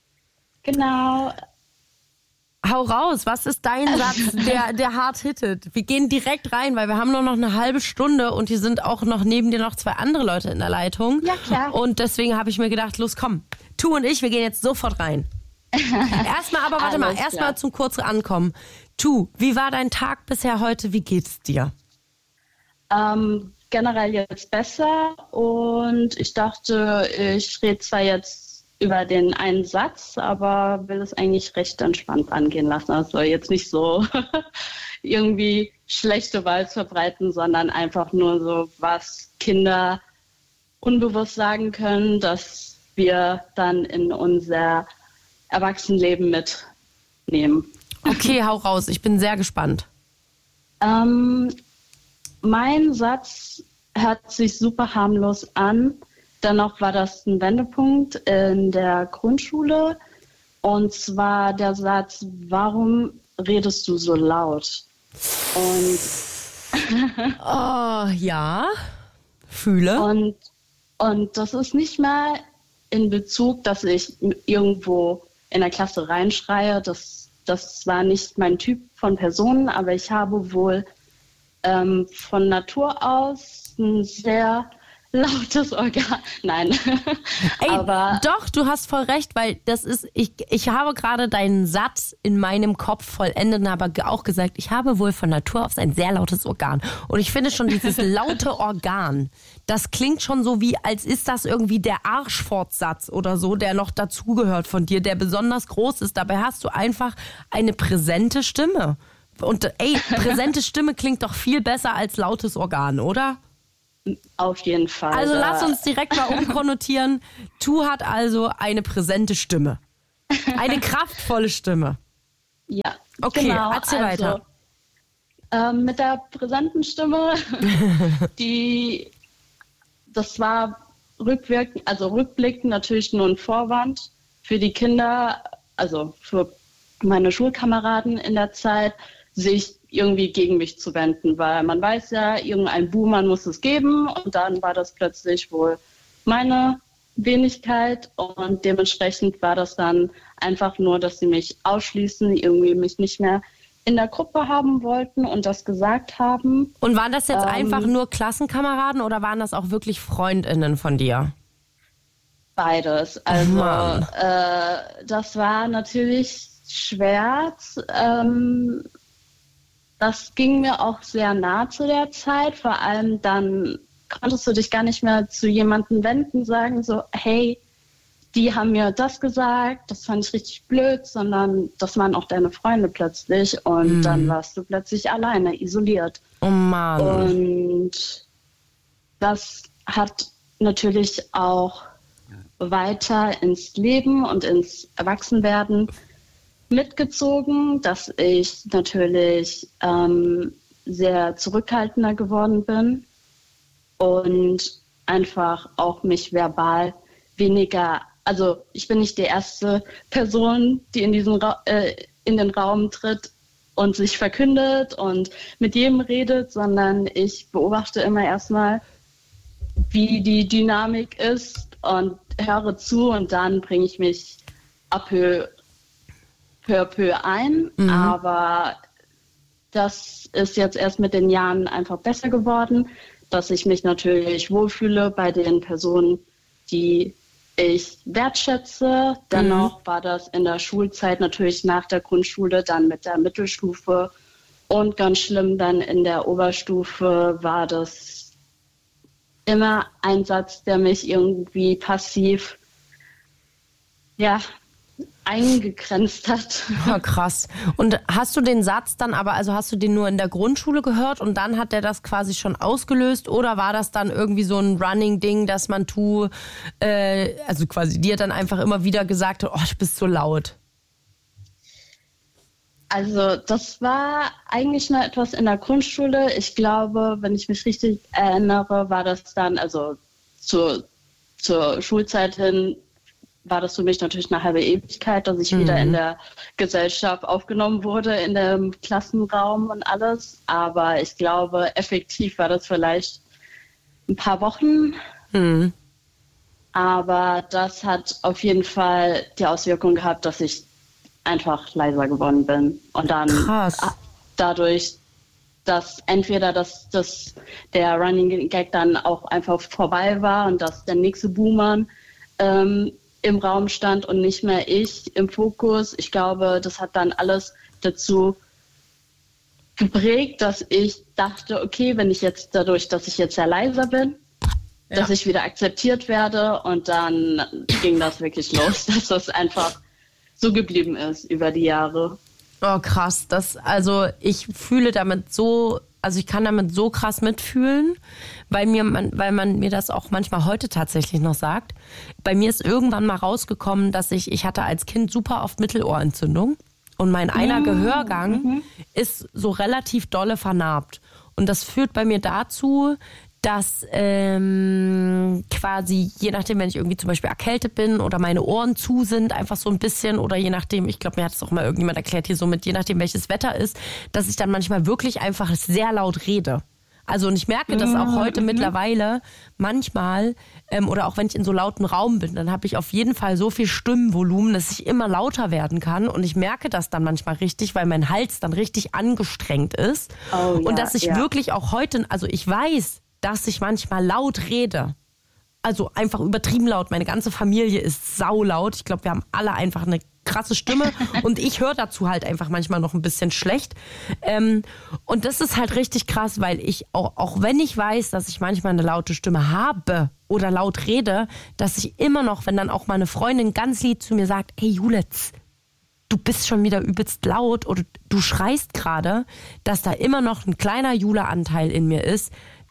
Genau. Hau raus, was ist dein Satz, der, der hart hittet? Wir gehen direkt rein, weil wir haben nur noch eine halbe Stunde und hier sind auch noch neben dir noch zwei andere Leute in der Leitung. Ja, klar. Und deswegen habe ich mir gedacht, los komm, Tu und ich, wir gehen jetzt sofort rein. Erstmal aber, warte mal, Alles erstmal klar. zum kurzen Ankommen. Tu, wie war dein Tag bisher heute? Wie geht's dir? Ähm, generell jetzt besser und ich dachte, ich rede zwar jetzt über den einen Satz, aber will es eigentlich recht entspannt angehen lassen. Also jetzt nicht so irgendwie schlechte Wahl verbreiten, sondern einfach nur so, was Kinder unbewusst sagen können, dass wir dann in unser Erwachsenenleben mitnehmen. Okay, hau raus, ich bin sehr gespannt. Ähm, mein Satz hört sich super harmlos an. Dennoch war das ein Wendepunkt in der Grundschule. Und zwar der Satz, warum redest du so laut? Und, Oh, ja, fühle. und, und das ist nicht mal in Bezug, dass ich irgendwo in der Klasse reinschreie. Das, das war nicht mein Typ von Personen, aber ich habe wohl ähm, von Natur aus ein sehr lautes Organ. Nein. Ey, aber doch, du hast voll recht, weil das ist, ich, ich habe gerade deinen Satz in meinem Kopf vollendet und habe auch gesagt, ich habe wohl von Natur aus ein sehr lautes Organ. Und ich finde schon dieses laute Organ, das klingt schon so wie, als ist das irgendwie der Arschfortsatz oder so, der noch dazugehört von dir, der besonders groß ist. Dabei hast du einfach eine präsente Stimme. Und ey, präsente Stimme klingt doch viel besser als lautes Organ, oder? Auf jeden Fall. Also da, lass uns direkt mal umkonnotieren. Tu hat also eine präsente Stimme. Eine kraftvolle Stimme. Ja, okay, genau. Erzähl also, weiter. Ähm, mit der präsenten Stimme, die, das war rückwirkend, also rückblickend natürlich nur ein Vorwand für die Kinder, also für meine Schulkameraden in der Zeit, sich irgendwie gegen mich zu wenden, weil man weiß ja, irgendein Buhmann muss es geben und dann war das plötzlich wohl meine Wenigkeit und dementsprechend war das dann einfach nur, dass sie mich ausschließen, irgendwie mich nicht mehr in der Gruppe haben wollten und das gesagt haben. Und waren das jetzt ähm, einfach nur Klassenkameraden oder waren das auch wirklich FreundInnen von dir? Beides. Also Mann. äh, das war natürlich schwer. Ähm, das ging mir auch sehr nah zu der Zeit. Vor allem dann konntest du dich gar nicht mehr zu jemandem wenden, sagen so, hey, die haben mir das gesagt, das fand ich richtig blöd, sondern das waren auch deine Freunde plötzlich und mm. dann warst du plötzlich alleine, isoliert. Oh Mann. Und das hat natürlich auch weiter ins Leben und ins Erwachsenwerden mitgezogen, dass ich natürlich ähm, sehr zurückhaltender geworden bin und einfach auch mich verbal weniger, also ich bin nicht die erste Person, die in diesen Ra- äh, in den Raum tritt und sich verkündet und mit jedem redet, sondern ich beobachte immer erstmal, wie die Dynamik ist und höre zu und dann bringe ich mich ab peu peu, peu ein. Mhm. Aber das ist jetzt erst mit den Jahren einfach besser geworden, dass ich mich natürlich wohlfühle bei den Personen, die ich wertschätze. Dennoch mhm. war das in der Schulzeit natürlich nach der Grundschule, dann mit der Mittelstufe und ganz schlimm dann in der Oberstufe war das immer ein Satz, der mich irgendwie passiv, ja, eingegrenzt hat. Ja, krass. Und hast du den Satz dann aber, also hast du den nur in der Grundschule gehört und dann hat der das quasi schon ausgelöst oder war das dann irgendwie so ein Running-Ding, dass man tu, äh, also quasi dir dann einfach immer wieder gesagt hat, oh, du bist so laut? Also das war eigentlich nur etwas in der Grundschule. Ich glaube, wenn ich mich richtig erinnere, war das dann, also zur, zur Schulzeit hin, war das für mich natürlich eine halbe Ewigkeit, dass ich mhm. wieder in der Gesellschaft aufgenommen wurde, in dem Klassenraum und alles. Aber ich glaube, effektiv war das vielleicht ein paar Wochen. Mhm. Aber das hat auf jeden Fall die Auswirkung gehabt, dass ich einfach leiser geworden bin. Und dann Krass. dadurch, dass entweder das, das, der Running Gag dann auch einfach vorbei war und dass der nächste Boomer ähm, im Raum stand und nicht mehr ich im Fokus. Ich glaube, das hat dann alles dazu geprägt, dass ich dachte, okay, wenn ich jetzt dadurch, dass ich jetzt sehr leiser bin, ja. dass ich wieder akzeptiert werde und dann ging das wirklich los, dass das einfach so geblieben ist über die Jahre. Oh, krass. Das, also ich fühle damit so, also ich kann damit so krass mitfühlen, weil mir man, weil man mir das auch manchmal heute tatsächlich noch sagt. Bei mir ist irgendwann mal rausgekommen, dass ich, ich hatte als Kind super oft Mittelohrentzündung und mein einer Gehörgang mhm. ist so relativ dolle vernarbt. Und das führt bei mir dazu, dass ähm, quasi, je nachdem, wenn ich irgendwie zum Beispiel erkältet bin oder meine Ohren zu sind, einfach so ein bisschen, oder je nachdem, ich glaube, mir hat es auch mal irgendjemand erklärt hier so mit, je nachdem, welches Wetter ist, dass ich dann manchmal wirklich einfach sehr laut rede. Also und ich merke das auch heute mhm. mittlerweile manchmal, ähm, oder auch wenn ich in so lauten Raum bin, dann habe ich auf jeden Fall so viel Stimmvolumen, dass ich immer lauter werden kann und ich merke das dann manchmal richtig, weil mein Hals dann richtig angestrengt ist. Oh, ja, und dass ich ja. wirklich auch heute, also ich weiß, dass ich manchmal laut rede. Also einfach übertrieben laut. Meine ganze Familie ist saulaut. Ich glaube, wir haben alle einfach eine krasse Stimme und ich höre dazu halt einfach manchmal noch ein bisschen schlecht. Ähm, und das ist halt richtig krass, weil ich, auch, auch wenn ich weiß, dass ich manchmal eine laute Stimme habe oder laut rede, dass ich immer noch, wenn dann auch mal eine Freundin ganz lieb zu mir sagt, hey Julitz, du bist schon wieder übelst laut oder du schreist gerade, dass da immer noch ein kleiner Jule-Anteil in mir ist,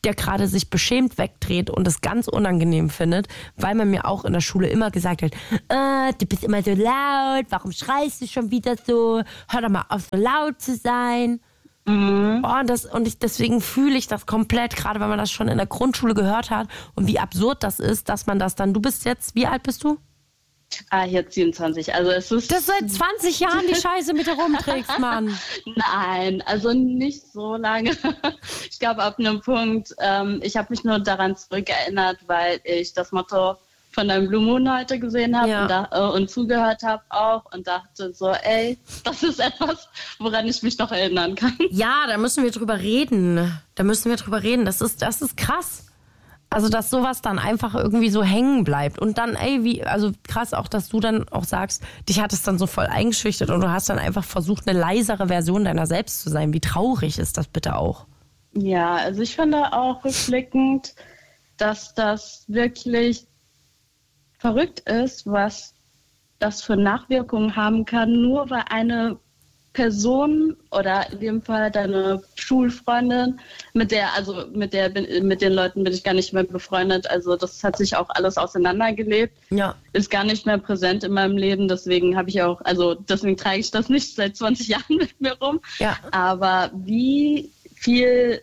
der gerade sich beschämt wegdreht und das ganz unangenehm findet, weil man mir auch in der Schule immer gesagt hat, äh, du bist immer so laut, warum schreist du schon wieder so, hör doch mal auf, so laut zu sein. Mhm. Oh, und, das, und ich, deswegen fühle ich das komplett, gerade wenn man das schon in der Grundschule gehört hat und wie absurd das ist, dass man das dann, du bist jetzt, wie alt bist du? Ah, jetzt siebenundzwanzig. Also es ist das seit zwanzig Jahren die Scheiße mit dir rumträgst, Mann. Nein, also nicht so lange. Ich glaube, ab einem Punkt, ähm, ich habe mich nur daran zurückerinnert, weil ich das Motto von deinem Blue Moon heute gesehen habe, ja, und, da, äh, und zugehört habe auch und dachte so, ey, das ist etwas, woran ich mich noch erinnern kann. Ja, da müssen wir drüber reden. Da müssen wir drüber reden. Das ist, das ist krass. Also, dass sowas dann einfach irgendwie so hängen bleibt. Und dann, ey, wie, also krass auch, dass du dann auch sagst, dich hat es dann so voll eingeschüchtert und du hast dann einfach versucht, eine leisere Version deiner selbst zu sein. Wie traurig ist das bitte auch? Ja, also ich finde auch rückblickend, dass das wirklich verrückt ist, was das für Nachwirkungen haben kann, nur weil eine Person oder in dem Fall deine Schulfreundin, mit der, also mit der, mit den Leuten bin ich gar nicht mehr befreundet. Also das hat sich auch alles auseinandergelebt. Ja. Ist gar nicht mehr präsent in meinem Leben. Deswegen habe ich auch, also deswegen trage ich das nicht seit zwanzig Jahren mit mir rum. Ja. Aber wie viel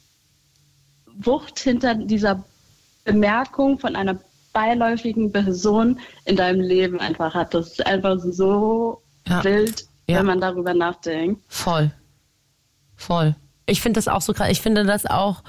Wucht hinter dieser Bemerkung von einer beiläufigen Person in deinem Leben einfach hat. Das ist einfach so ja. wild. Ja. Wenn man darüber nachdenkt. Voll. Voll. Ich finde das auch so krass. Ich finde das auch,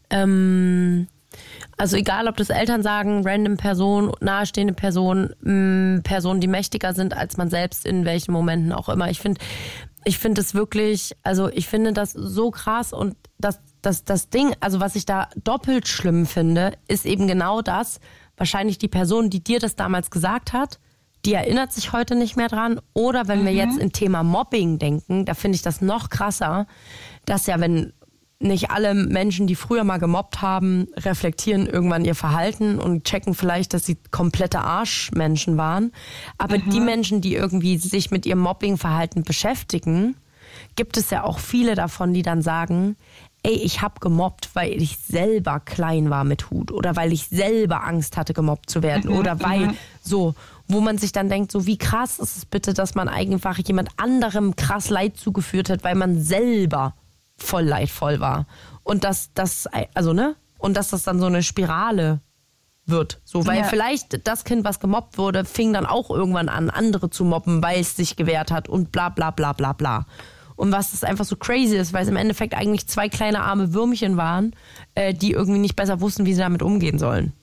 ähm, also egal, ob das Eltern sagen, random Person, nahestehende Person, mh, Personen, die mächtiger sind als man selbst, in welchen Momenten auch immer. Ich finde, ich finde es wirklich, also ich finde das so krass und das, das, das Ding, also was ich da doppelt schlimm finde, ist eben genau das, wahrscheinlich die Person, die dir das damals gesagt hat, die erinnert sich heute nicht mehr dran. Oder wenn mhm. wir jetzt in Thema Mobbing denken, da finde ich das noch krasser, dass ja, wenn nicht alle Menschen, die früher mal gemobbt haben, reflektieren irgendwann ihr Verhalten und checken vielleicht, dass sie komplette Arschmenschen waren. Aber mhm. die Menschen, die irgendwie sich mit ihrem Mobbingverhalten beschäftigen, gibt es ja auch viele davon, die dann sagen, ey, ich hab gemobbt, weil ich selber klein war mit Hut oder weil ich selber Angst hatte, gemobbt zu werden mhm. oder weil mhm. so, wo man sich dann denkt, so wie krass ist es bitte, dass man einfach jemand anderem krass Leid zugeführt hat, weil man selber voll leidvoll war. Und dass das, also ne, und dass das dann so eine Spirale wird. So, weil ja. vielleicht das Kind, was gemobbt wurde, fing dann auch irgendwann an, andere zu mobben, weil es sich gewehrt hat und bla bla bla bla bla. Und was das einfach so crazy ist, weil es im Endeffekt eigentlich zwei kleine arme Würmchen waren, äh, die irgendwie nicht besser wussten, wie sie damit umgehen sollen.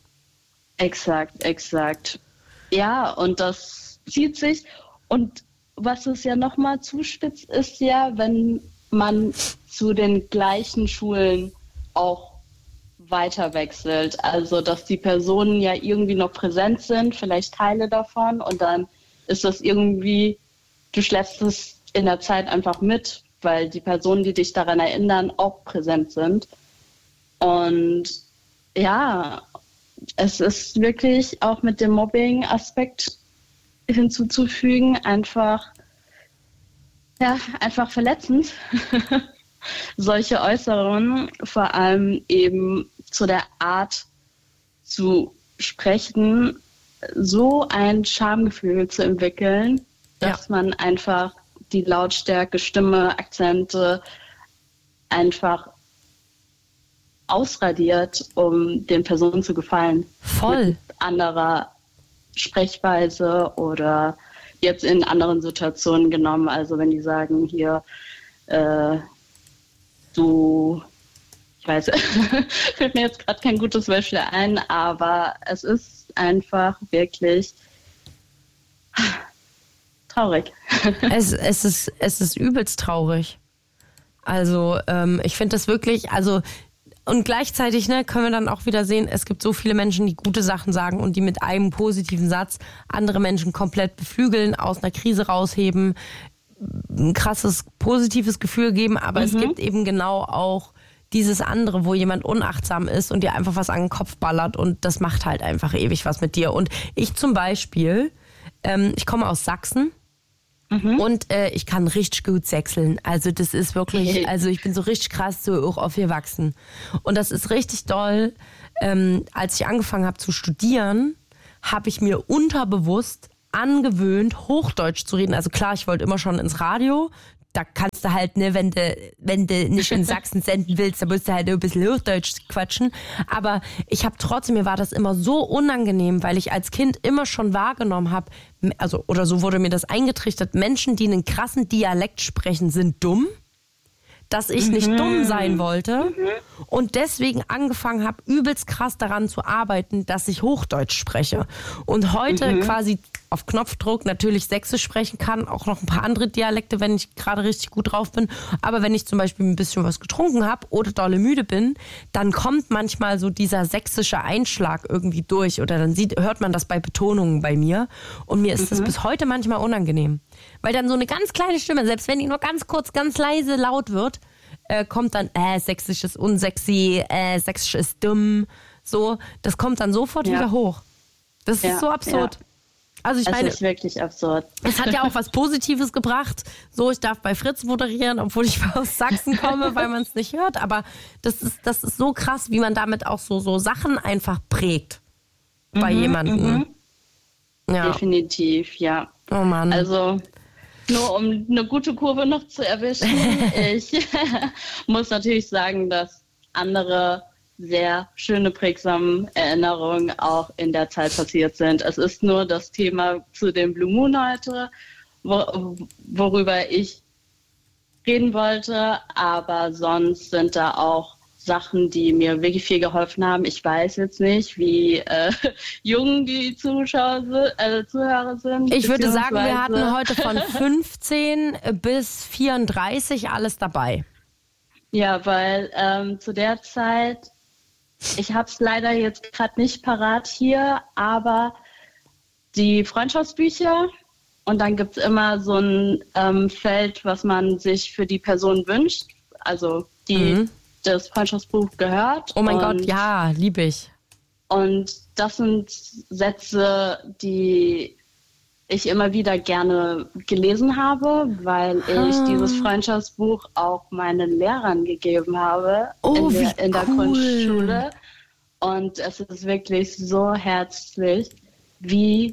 Exakt, exakt. Ja, und das zieht sich. Und was es ja nochmal zuspitzt, ist ja, wenn man zu den gleichen Schulen auch weiter wechselt. Also, dass die Personen ja irgendwie noch präsent sind, vielleicht Teile davon. Und dann ist das irgendwie, du schleppst es in der Zeit einfach mit, weil die Personen, die dich daran erinnern, auch präsent sind. Und ja, es ist wirklich auch mit dem Mobbing-Aspekt hinzuzufügen, einfach, ja, einfach verletzend. Solche Äußerungen, vor allem eben zu der Art zu sprechen, so ein Schamgefühl zu entwickeln, dass ja. man einfach die Lautstärke, Stimme, Akzente einfach ausradiert, um den Personen zu gefallen. Voll. Mit anderer Sprechweise oder jetzt in anderen Situationen genommen. Also wenn die sagen, hier, äh, du, ich weiß, fällt mir jetzt gerade kein gutes Beispiel ein, aber es ist einfach wirklich traurig. Es, es, ist, es ist übelst traurig. Also ähm, ich finde das wirklich, also und gleichzeitig ne, können wir dann auch wieder sehen, es gibt so viele Menschen, die gute Sachen sagen und die mit einem positiven Satz andere Menschen komplett beflügeln, aus einer Krise rausheben, ein krasses positives Gefühl geben, aber mhm. es gibt eben genau auch dieses andere, wo jemand unachtsam ist und dir einfach was an den Kopf ballert und das macht halt einfach ewig was mit dir. Und ich zum Beispiel, ähm, ich komme aus Sachsen Mhm. Und äh, ich kann richtig gut sechseln. Also das ist wirklich, also ich bin so richtig krass so auch aufgewachsen. Und das ist richtig doll. Ähm, als ich angefangen habe zu studieren, habe ich mir unterbewusst angewöhnt, Hochdeutsch zu reden. Also klar, ich wollte immer schon ins Radio. Da kannst du halt, ne, wenn du, wenn du nicht in Sachsen senden willst, dann musst du halt ein bisschen Hochdeutsch quatschen. Aber ich habe trotzdem, mir war das immer so unangenehm, weil ich als Kind immer schon wahrgenommen habe, also, oder so wurde mir das eingetrichtert, Menschen, die einen krassen Dialekt sprechen, sind dumm. Dass ich nicht mhm. dumm sein wollte mhm. und deswegen angefangen habe, übelst krass daran zu arbeiten, dass ich Hochdeutsch spreche. Und heute mhm. quasi auf Knopfdruck natürlich Sächsisch sprechen kann, auch noch ein paar andere Dialekte, wenn ich gerade richtig gut drauf bin. Aber wenn ich zum Beispiel ein bisschen was getrunken habe oder dolle müde bin, dann kommt manchmal so dieser sächsische Einschlag irgendwie durch oder dann sieht, hört man das bei Betonungen bei mir. Und mir ist mhm. das bis heute manchmal unangenehm. Weil dann so eine ganz kleine Stimme, selbst wenn die nur ganz kurz, ganz leise laut wird, äh, kommt dann, äh, Sächsisch ist unsexy, äh, Sächsisch ist dumm. So, das kommt dann sofort ja. wieder hoch. Das ja, ist so absurd. Ja. Also ich das meine, ist wirklich absurd. Es hat ja auch was Positives gebracht. So, ich darf bei Fritz moderieren, obwohl ich aus Sachsen komme, weil man es nicht hört. Aber das ist, das ist so krass, wie man damit auch so, so Sachen einfach prägt bei mhm, jemandem. Mhm. Ja. Definitiv, ja. Oh Mann. Also nur um eine gute Kurve noch zu erwischen, ich muss natürlich sagen, dass andere sehr schöne, prägsame Erinnerungen auch in der Zeit passiert sind. Es ist nur das Thema zu dem Blue Moon heute, wo, worüber ich reden wollte, aber sonst sind da auch Sachen, die mir wirklich viel geholfen haben. Ich weiß jetzt nicht, wie äh, jung die Zuschauer, äh, Zuhörer sind. Ich würde sagen, wir hatten heute von fünfzehn bis vierunddreißig alles dabei. Ja, weil ähm, zu der Zeit, ich habe es leider jetzt gerade nicht parat hier, aber die Freundschaftsbücher und dann gibt es immer so ein ähm, Feld, was man sich für die Person wünscht, also die mhm. das Freundschaftsbuch gehört. Oh mein und, Gott, ja, liebe ich. Und das sind Sätze, die ich immer wieder gerne gelesen habe, weil ich ah. dieses Freundschaftsbuch auch meinen Lehrern gegeben habe oh, in der, in der cool. Grundschule. Und es ist wirklich so herzlich, wie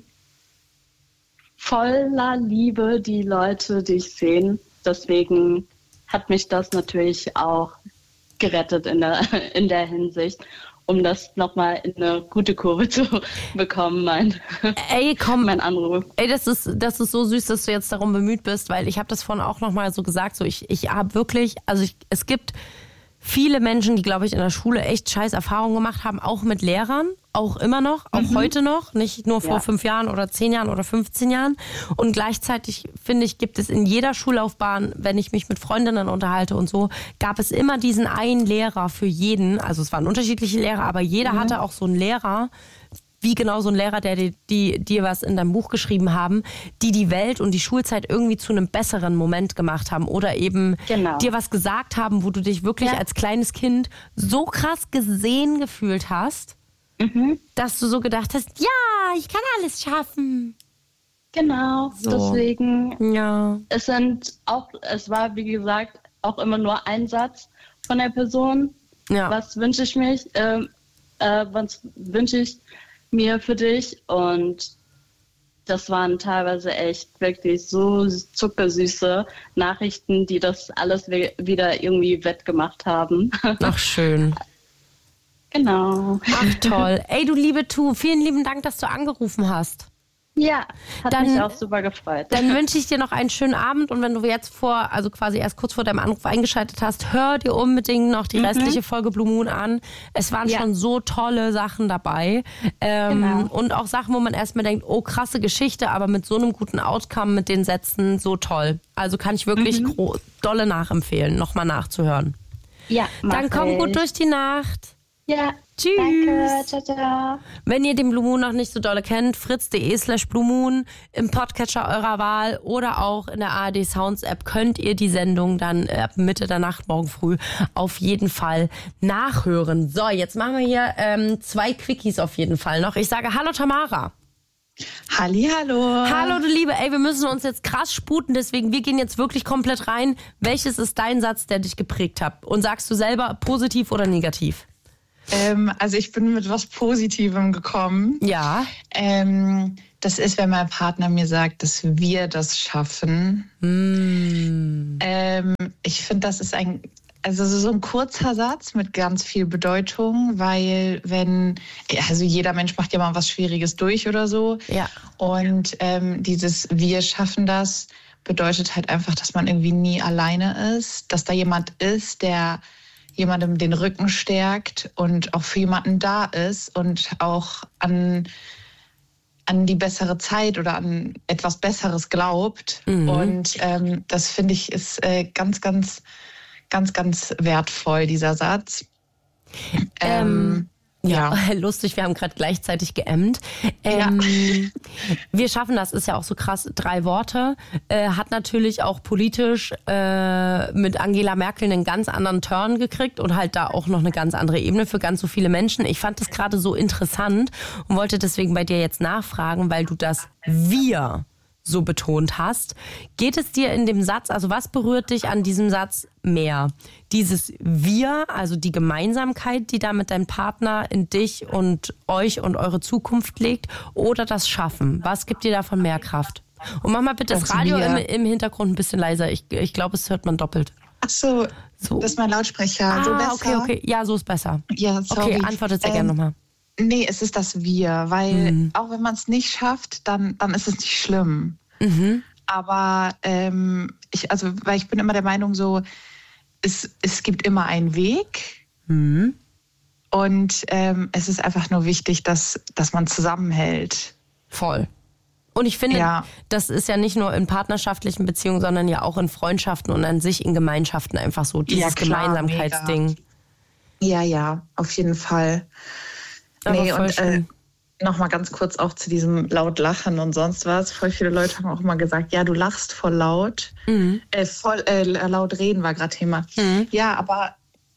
voller Liebe die Leute dich sehen. Deswegen hat mich das natürlich auch gerettet in der, in der Hinsicht, um das nochmal in eine gute Kurve zu bekommen, mein, ey, komm, mein Anruf. Ey, das ist, das ist so süß, dass du jetzt darum bemüht bist, weil ich habe das vorhin auch nochmal so gesagt, so ich, ich habe wirklich, also ich, es gibt viele Menschen, die, glaube ich, in der Schule echt scheiß Erfahrungen gemacht haben, auch mit Lehrern, auch immer noch, auch mhm. heute noch, nicht nur vor ja. fünf Jahren oder zehn Jahren oder fünfzehn Jahren. Und gleichzeitig, finde ich, gibt es in jeder Schullaufbahn, wenn ich mich mit Freundinnen unterhalte und so, gab es immer diesen einen Lehrer für jeden. Also es waren unterschiedliche Lehrer, aber jeder mhm. hatte auch so einen Lehrer, wie genau so ein Lehrer, der dir die, die was in deinem Buch geschrieben haben, die die Welt und die Schulzeit irgendwie zu einem besseren Moment gemacht haben oder eben genau. dir was gesagt haben, wo du dich wirklich ja. als kleines Kind so krass gesehen gefühlt hast, mhm. dass du so gedacht hast, ja, ich kann alles schaffen. Genau, so. Deswegen, ja. es sind auch, es war wie gesagt auch immer nur ein Satz von der Person. Ja. Was wünsche ich mich, äh, äh, was wünsche ich mir für dich, und das waren teilweise echt wirklich so zuckersüße Nachrichten, die das alles we- wieder irgendwie wettgemacht haben. Ach, schön. Genau. Ach, toll. Ey, du liebe Tu, vielen lieben Dank, dass du angerufen hast. Ja, hat dann, mich auch super gefreut. Dann wünsche ich dir noch einen schönen Abend, und wenn du jetzt vor, also quasi erst kurz vor deinem Anruf eingeschaltet hast, hör dir unbedingt noch die mhm. restliche Folge Blue Moon an. Es waren ja. schon so tolle Sachen dabei. Ähm, genau. Und auch Sachen, wo man erstmal denkt, oh, krasse Geschichte, aber mit so einem guten Outcome, mit den Sätzen, so toll. Also kann ich wirklich mhm. gro- dolle nachempfehlen, nochmal nachzuhören. Ja, dann komm ich. gut durch die Nacht. Ja, tschüss. Danke, ciao, ciao. Wenn ihr den Blue Moon noch nicht so dolle kennt, fritz.de slash Blue Moon im Podcatcher eurer Wahl oder auch in der A R D Sounds App könnt ihr die Sendung dann ab Mitte der Nacht morgen früh auf jeden Fall nachhören. So, jetzt machen wir hier ähm, zwei Quickies auf jeden Fall noch. Ich sage Hallo Tamara. Hallihallo. Hallo, du Liebe. Ey, wir müssen uns jetzt krass sputen, deswegen wir gehen jetzt wirklich komplett rein. Welches ist dein Satz, der dich geprägt hat? Und sagst du selber positiv oder negativ? Ähm, also ich bin mit was Positivem gekommen. Ja. Ähm, das ist, wenn mein Partner mir sagt, dass wir das schaffen. Mm. Ähm, ich finde, das ist ein, also so ein kurzer Satz mit ganz viel Bedeutung, weil wenn, also jeder Mensch macht ja mal was Schwieriges durch oder so. Ja. Und ähm, dieses wir schaffen das bedeutet halt einfach, dass man irgendwie nie alleine ist, dass da jemand ist, der jemandem den Rücken stärkt und auch für jemanden da ist und auch an, an die bessere Zeit oder an etwas Besseres glaubt. Mhm. Und ähm, das finde ich ist äh, ganz, ganz, ganz, ganz wertvoll, dieser Satz. Ähm, Ähm, ja. Ja, lustig, wir haben gerade gleichzeitig geämmt. Ähm, ja. Wir schaffen das, ist ja auch so krass, drei Worte. Äh, hat natürlich auch politisch äh, mit Angela Merkel einen ganz anderen Turn gekriegt und halt da auch noch eine ganz andere Ebene für ganz so viele Menschen. Ich fand das gerade so interessant und wollte deswegen bei dir jetzt nachfragen, weil du das Wir so betont hast. Geht es dir in dem Satz, also was berührt dich an diesem Satz mehr? Dieses Wir, also die Gemeinsamkeit, die da mit deinem Partner in dich und euch und eure Zukunft legt, oder das Schaffen? Was gibt dir davon mehr Kraft? Und mach mal bitte das, das Radio im, im Hintergrund ein bisschen leiser. Ich, ich glaube, es hört man doppelt. Ach so, so. Das ist mein Lautsprecher. Ah, so besser? okay, okay. Ja, so ist besser. Ja, sorry. Okay, antwortet sehr ähm, gerne nochmal. Nee, es ist das Wir, weil Mhm. auch wenn man es nicht schafft, dann, dann ist es nicht schlimm. Mhm. Aber ähm, ich, also, weil ich bin immer der Meinung so, es, es gibt immer einen Weg Mhm. und ähm, es ist einfach nur wichtig, dass, dass man zusammenhält. Voll. Und ich finde, Ja. das ist ja nicht nur in partnerschaftlichen Beziehungen, sondern ja auch in Freundschaften und an sich in Gemeinschaften einfach so, dieses Ja, klar, Gemeinsamkeitsding. Ja, ja, auf jeden Fall. Aber Nee, voll und äh, schön. nochmal ganz kurz auch zu diesem laut Lachen und sonst was. Voll viele Leute haben auch mal gesagt, ja, du lachst voll laut. Mhm. Äh, voll äh, laut reden war gerade Thema. Mhm. Ja, aber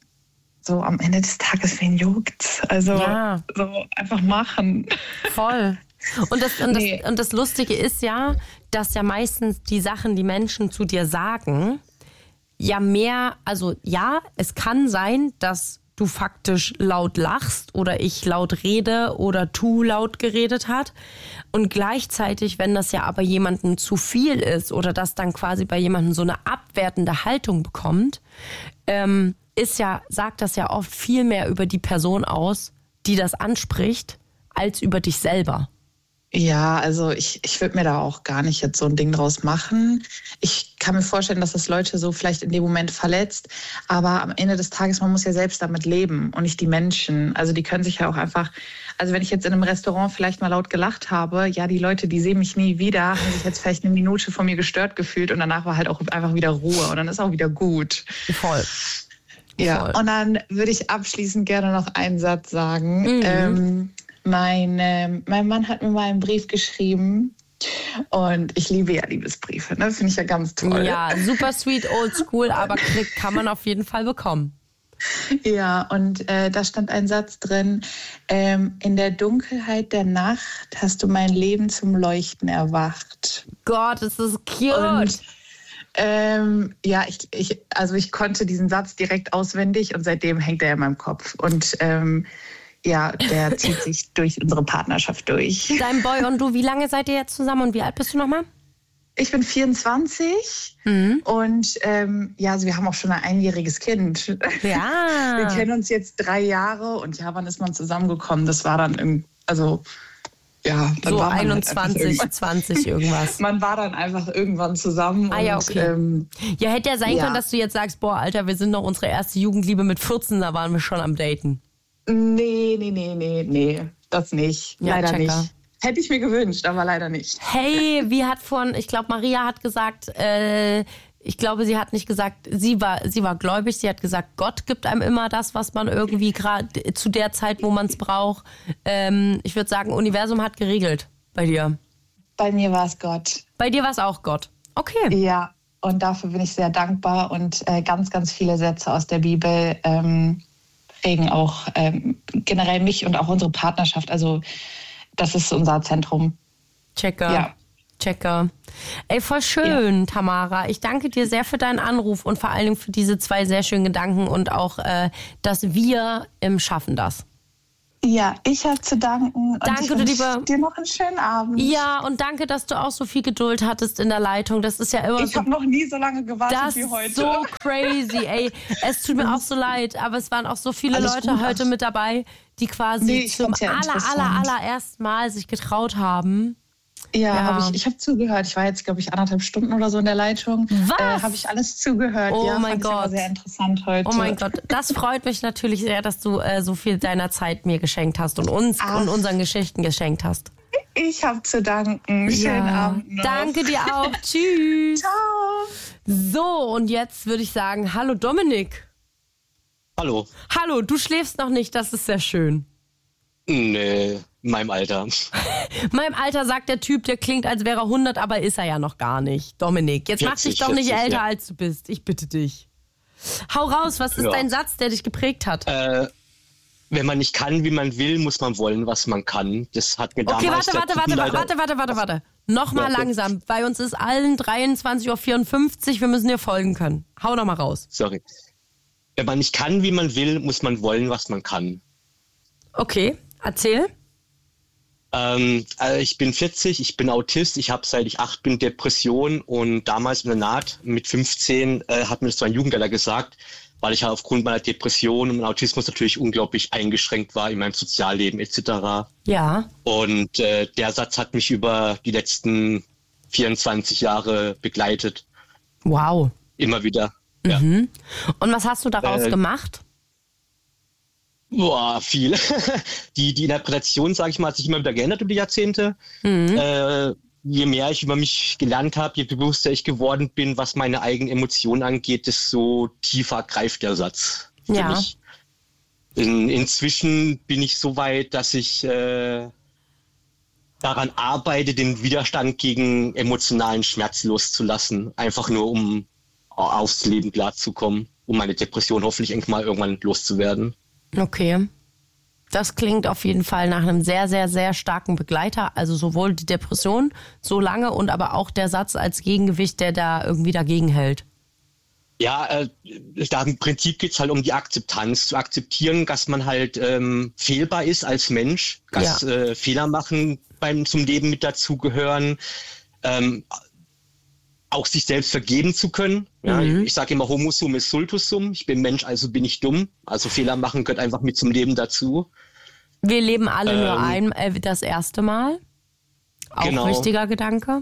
so am Ende des Tages, wen juckt's? Also Ja. so einfach machen. Voll. Und das, und, Nee. das, und das Lustige ist ja, dass ja meistens die Sachen, die Menschen zu dir sagen, ja mehr, also ja, es kann sein, dass du faktisch laut lachst oder ich laut rede oder du laut geredet hat. Und gleichzeitig, wenn das ja aber jemandem zu viel ist oder das dann quasi bei jemandem so eine abwertende Haltung bekommt, ähm, ist ja, sagt das ja oft viel mehr über die Person aus, die das anspricht, als über dich selber. Ja, also ich, ich würde mir da auch gar nicht jetzt so ein Ding draus machen. Ich kann mir vorstellen, dass das Leute so vielleicht in dem Moment verletzt, aber am Ende des Tages, man muss ja selbst damit leben und nicht die Menschen. Also die können sich ja auch einfach, also wenn ich jetzt in einem Restaurant vielleicht mal laut gelacht habe, ja, die Leute, die sehen mich nie wieder, haben sich jetzt vielleicht eine Minute von mir gestört gefühlt und danach war halt auch einfach wieder Ruhe und dann ist auch wieder gut. Voll. Ja, Voll. und dann würde ich abschließend gerne noch einen Satz sagen. Mhm. Ähm, mein, äh, mein Mann hat mir mal einen Brief geschrieben und ich liebe ja Liebesbriefe, ne? Finde ich ja ganz toll. Ja, super sweet, old school, aber Klick kann man auf jeden Fall bekommen. Ja, und äh, da stand ein Satz drin, ähm, in der Dunkelheit der Nacht hast du mein Leben zum Leuchten erwacht. Gott, ist das cute. Und ähm, ja, ich, ich, also ich konnte diesen Satz direkt auswendig und seitdem hängt er in meinem Kopf. Und ähm, ja, der zieht sich durch unsere Partnerschaft durch. Dein Boy und du, wie lange seid ihr jetzt zusammen und wie alt bist du nochmal? Ich bin vierundzwanzig Mhm. und ähm, ja, also wir haben auch schon ein einjähriges Kind. Ja. Wir kennen uns jetzt drei Jahre und ja, wann ist man zusammengekommen? Das war dann irgendwie, also ja, dann So war man halt einundzwanzig, einfach zwanzig irgendwas. Man war dann einfach irgendwann zusammen. Ah ja, und, okay. Ähm, Ja, hätte ja sein Ja. können, dass du jetzt sagst, boah, Alter, wir sind noch unsere erste Jugendliebe mit vierzehn, da waren wir schon am Daten. nee, nee, nee, nee, nee, das nicht. Ja, leider checker. nicht. Hätte ich mir gewünscht, aber leider nicht. Hey, wie hat von, ich glaube, Maria hat gesagt, äh, ich glaube, sie hat nicht gesagt, sie war, sie war gläubig, sie hat gesagt, Gott gibt einem immer das, was man irgendwie gerade zu der Zeit, wo man es braucht. Ähm, ich würde sagen, Universum hat geregelt bei dir. Bei mir war es Gott. Bei dir war es auch Gott. Okay. Ja, und dafür bin ich sehr dankbar und äh, ganz, ganz viele Sätze aus der Bibel ähm, prägen auch ähm, generell mich und auch unsere Partnerschaft. Also das ist unser Zentrum. Checker. Ja. Checker. Ey, voll schön, ja. Tamara. Ich danke dir sehr für deinen Anruf und vor allen Dingen für diese zwei sehr schönen Gedanken und auch, äh, dass wir im Schaffen das. Ja, ich habe zu danken. Und danke, ich du lieber. dir noch einen schönen Abend. Ja, und danke, dass du auch so viel Geduld hattest in der Leitung. Das ist ja immer ich so. Ich habe noch nie so lange gewartet das wie heute. Das ist so crazy, ey. Es tut mir auch so leid, aber es waren auch so viele Alles Leute gut. heute mit dabei, die quasi nee, zum ja aller, aller, allerersten Mal sich getraut haben. Ja, ja. Hab ich, ich habe zugehört. Ich war jetzt, glaube ich, anderthalb Stunden oder so in der Leitung. Was? Äh, habe ich alles zugehört. Oh ja, mein fand Gott. Ich aber sehr interessant heute. Oh mein Gott, das freut mich natürlich sehr, dass du äh, so viel deiner Zeit mir geschenkt hast und uns Ach. und unseren Geschichten geschenkt hast. Ich habe zu danken. Schönen ja. Abend noch. Danke dir auch. Tschüss. Ciao. So, und jetzt würde ich sagen, hallo Dominik. Hallo. Hallo, du schläfst noch nicht, das ist sehr schön. Nee, in meinem Alter. meinem Alter sagt der Typ, der klingt, als wäre er hundert, aber ist er ja noch gar nicht. Dominik, jetzt mach dich doch nicht älter, ja. als du bist. Ich bitte dich. Hau raus, was ist ja. dein Satz, der dich geprägt hat? Äh, wenn man nicht kann, wie man will, muss man wollen, was man kann. Das hat mir okay, damals... Okay, warte, warte, warte, warte, warte, warte, warte. Nochmal okay. langsam. Bei uns ist allen dreiundzwanzig Uhr vierundfünfzig. Wir müssen dir folgen können. Hau noch mal raus. Sorry. Wenn man nicht kann, wie man will, muss man wollen, was man kann. Okay. Erzähl. Ähm, also ich bin vierzig, ich bin Autist, ich habe seit ich acht bin Depression und damals in der Naht mit fünfzehn äh, hat mir das so ein Jugendlicher gesagt, weil ich halt aufgrund meiner Depression und meinem Autismus natürlich unglaublich eingeschränkt war in meinem Sozialleben et cetera. Ja. Und äh, der Satz hat mich über die letzten vierundzwanzig Jahre begleitet. Wow. Immer wieder. Mhm. Ja. Und was hast du daraus äh, gemacht? Boah, viel. die, die Interpretation, sage ich mal, hat sich immer wieder geändert über die Jahrzehnte. Mhm. Äh, je mehr ich über mich gelernt habe, je bewusster ich geworden bin, was meine eigenen Emotionen angeht, desto tiefer greift der Satz für ja. mich. In, inzwischen bin ich so weit, dass ich äh, daran arbeite, den Widerstand gegen emotionalen Schmerz loszulassen. Einfach nur, um aufs Leben klarzukommen, um meine Depression hoffentlich irgendwann mal irgendwann loszuwerden. Okay. Das klingt auf jeden Fall nach einem sehr, sehr, sehr starken Begleiter. Also sowohl die Depression so lange und aber auch der Satz als Gegengewicht, der da irgendwie dagegen hält. Ja, äh, da im Prinzip geht es halt um die Akzeptanz. Zu akzeptieren, dass man halt ähm, fehlbar ist als Mensch, dass ja. äh, Fehler machen beim zum Leben mit dazugehören, ähm, auch sich selbst vergeben zu können. Ja, mhm. Ich sage immer, Homo sum ist Sultus sum. Ich bin Mensch, also bin ich dumm. Also Fehler machen gehört einfach mit zum Leben dazu. Wir leben alle ähm, nur ein, äh, das erste Mal. Auch genau. wichtiger Gedanke.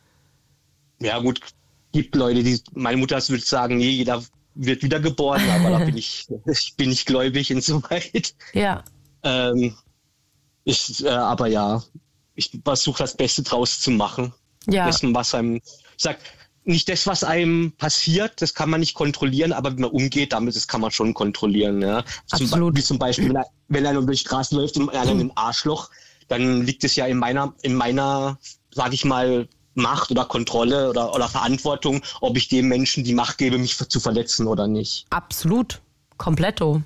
Ja gut, gibt Leute, die, meine Mutter würde sagen, nee, jeder wird wiedergeboren, aber da bin ich, ich bin nicht gläubig insoweit. Ja. Ähm, ich, äh, aber ja, ich versuche das Beste draus zu machen. Ja. Dessen, was einem, ich sag, nicht das, was einem passiert, das kann man nicht kontrollieren, aber wie man umgeht, damit das kann man schon kontrollieren. Ja. Absolut. Zum, wie zum Beispiel, wenn, er, wenn einer durch die Straße läuft und einer in einem Arschloch, dann liegt es ja in meiner, in meiner, sag ich mal, Macht oder Kontrolle oder, oder Verantwortung, ob ich dem Menschen die Macht gebe, mich zu verletzen oder nicht. Absolut. Kompletto.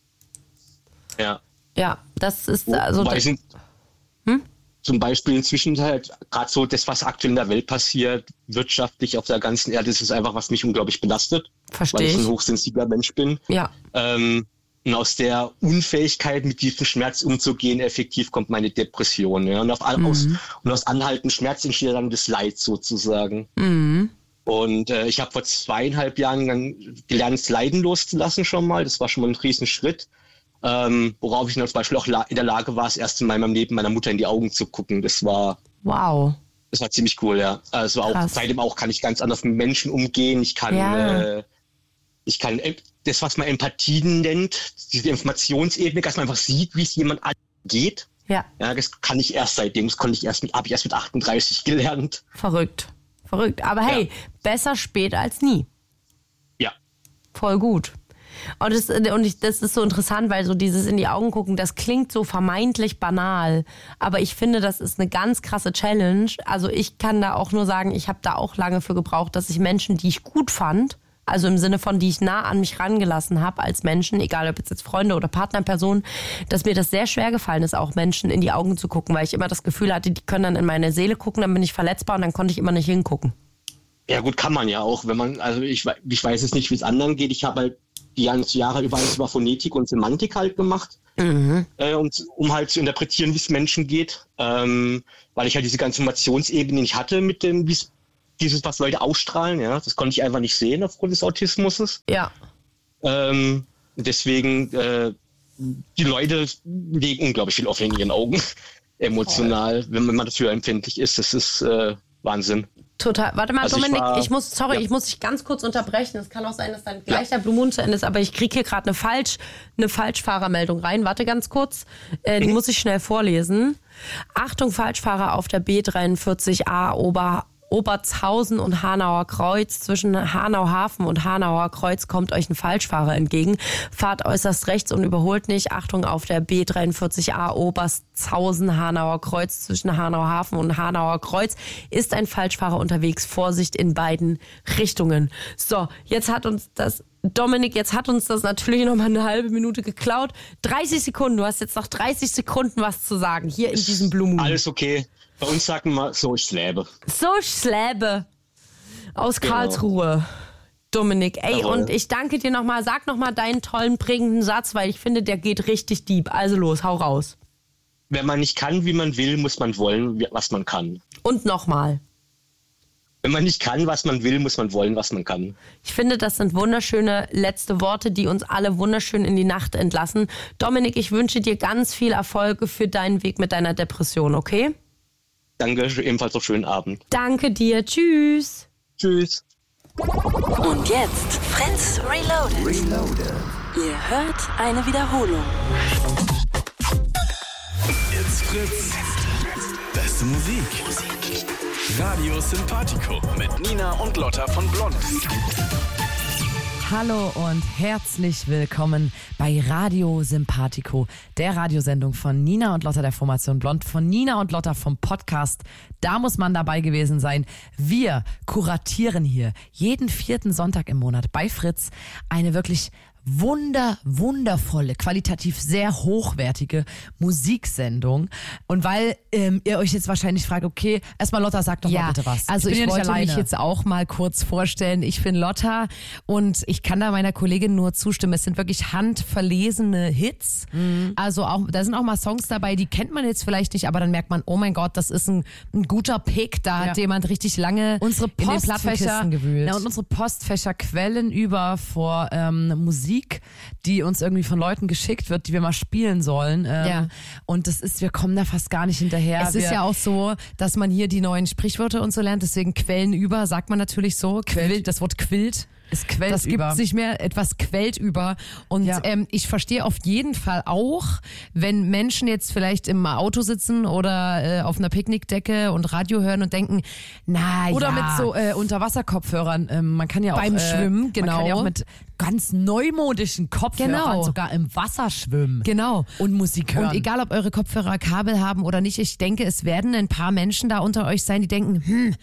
Ja. Ja, das ist also. Wobei sind, hm? Zum Beispiel inzwischen halt gerade so das, was aktuell in der Welt passiert, wirtschaftlich auf der ganzen Erde, das ist einfach, was mich unglaublich belastet. Verstehe. Weil ich ich ein hochsensibler Mensch bin. Ja. Ähm, und aus der Unfähigkeit, mit diesem Schmerz umzugehen, effektiv kommt meine Depression. Ja? Und, auf, mhm. aus, und aus anhaltendem Schmerz entsteht dann das Leid sozusagen. Mhm. Und äh, ich habe vor zweieinhalb Jahren dann gelernt, das Leiden loszulassen schon mal. Das war schon mal ein Riesenschritt. Ähm, worauf ich dann zum Beispiel auch la- in der Lage war, das erste Mal in meinem Leben meiner Mutter in die Augen zu gucken. Das war, wow. Das war ziemlich cool, ja. Also auch, seitdem auch kann ich ganz anders mit Menschen umgehen. Ich kann, ja. äh, ich kann das, was man Empathie nennt, diese Informationsebene, dass man einfach sieht, wie es jemand geht. Ja. Ja, das kann ich erst seitdem. Das konnte ich erst mit, habe ich erst mit achtunddreißig gelernt. Verrückt, verrückt. Aber hey, ja. besser spät als nie. Ja. Voll gut. Und, das, und ich, das ist so interessant, weil so dieses in die Augen gucken, das klingt so vermeintlich banal, aber ich finde, das ist eine ganz krasse Challenge. Also ich kann da auch nur sagen, ich habe da auch lange für gebraucht, dass ich Menschen, die ich gut fand, also im Sinne von, die ich nah an mich rangelassen habe als Menschen, egal ob jetzt Freunde oder Partnerpersonen, dass mir das sehr schwer gefallen ist, auch Menschen in die Augen zu gucken, weil ich immer das Gefühl hatte, die können dann in meine Seele gucken, dann bin ich verletzbar und dann konnte ich immer nicht hingucken. Ja gut, kann man ja auch, wenn man, also ich, ich weiß jetzt nicht, wie es anderen geht, ich habe halt die ganzen Jahre über alles über Phonetik und Semantik halt gemacht, mhm. äh, um, um halt zu interpretieren, wie es Menschen geht, ähm, weil ich halt diese ganze Informationsebene nicht hatte mit dem, wie es dieses, was Leute ausstrahlen, ja, das konnte ich einfach nicht sehen aufgrund des Autismus. Ja. Ähm, deswegen, äh, die Leute legen unglaublich viel offen in ihren Augen, emotional, wenn man dafür empfindlich ist. Das ist äh, Wahnsinn. Total. Warte mal, also Dominik, ich, war, ich muss, sorry, ja. ich muss dich ganz kurz unterbrechen. Es kann auch sein, dass dann gleich ja. der Blue Moon zu Ende ist, aber ich kriege hier gerade eine Falsch, eine Falschfahrermeldung rein. Warte ganz kurz, äh, die mhm. muss ich schnell vorlesen. Achtung, Falschfahrer auf der B dreiundvierzig A Ober Obertshausen und Hanauer Kreuz. Zwischen Hanau-Hafen und Hanauer Kreuz kommt euch ein Falschfahrer entgegen. Fahrt äußerst rechts und überholt nicht. Achtung, auf der B dreiundvierzig A Obertshausen, Hanauer Kreuz. Zwischen Hanau-Hafen und Hanauer Kreuz ist ein Falschfahrer unterwegs. Vorsicht in beiden Richtungen. So, jetzt hat uns das... Dominik, jetzt hat uns das natürlich noch mal eine halbe Minute geklaut. dreißig Sekunden, du hast jetzt noch dreißig Sekunden was zu sagen, hier in diesem Blue Moon. Alles okay. Bei uns sagen wir, so ich schläbe. So ich schläbe. Aus genau. Karlsruhe. Dominik, ey, Jawohl. Und ich danke dir nochmal. Sag nochmal deinen tollen, prägenden Satz, weil ich finde, der geht richtig deep. Also los, hau raus. Wenn man nicht kann, wie man will, muss man wollen, was man kann. Und nochmal. Wenn man nicht kann, was man will, muss man wollen, was man kann. Ich finde, das sind wunderschöne letzte Worte, die uns alle wunderschön in die Nacht entlassen. Dominik, ich wünsche dir ganz viel Erfolg für deinen Weg mit deiner Depression, okay? Danke, ebenfalls noch schönen Abend. Danke dir, tschüss. Tschüss. Und jetzt Fritz Reloaded. Reloaded. Ihr hört eine Wiederholung. It's Fritz. Beste Musik. Radio Sympathico mit Nina und Lotta von Blond. Hallo und herzlich willkommen bei Radio Sympathico, der Radiosendung von Nina und Lotta der Formation Blond, von Nina und Lotta vom Podcast. Da muss man dabei gewesen sein. Wir kuratieren hier jeden vierten Sonntag im Monat bei Fritz eine wirklich wunder, wundervolle, qualitativ sehr hochwertige Musiksendung. Und weil ähm, ihr euch jetzt wahrscheinlich fragt, okay, erstmal Lotta, sag doch ja, mal bitte was. Also ich, ich ja wollte mich jetzt auch mal kurz vorstellen. Ich bin Lotta und ich kann da meiner Kollegin nur zustimmen. Es sind wirklich handverlesene Hits. Mhm. Also auch, da sind auch mal Songs dabei, die kennt man jetzt vielleicht nicht, aber dann merkt man, oh mein Gott, das ist ein, ein guter Pick. Da ja. hat jemand richtig lange unsere in den Plattenkisten gewühlt. Ja, und unsere Postfächer quellen über vor ähm, Musik, die uns irgendwie von Leuten geschickt wird, die wir mal spielen sollen. Ähm, ja. Und das ist, wir kommen da fast gar nicht hinterher. Es wir, ist ja auch so, dass man hier die neuen Sprichwörter und so lernt, deswegen Quellen über, sagt man natürlich so. Quillt, das Wort quillt. Es quält das über. Gibt sich mehr, etwas quält über. Und ja. ähm, ich verstehe auf jeden Fall auch, wenn Menschen jetzt vielleicht im Auto sitzen oder äh, auf einer Picknickdecke und Radio hören und denken, na oder ja. mit so äh, Unterwasserkopfhörern. Ähm, man kann ja auch beim äh, Schwimmen, genau. Man kann ja auch mit ganz neumodischen Kopfhörern genau. sogar im Wasser schwimmen. Genau. Und Musik hören. Und egal, ob eure Kopfhörer Kabel haben oder nicht, ich denke, es werden ein paar Menschen da unter euch sein, die denken, hm,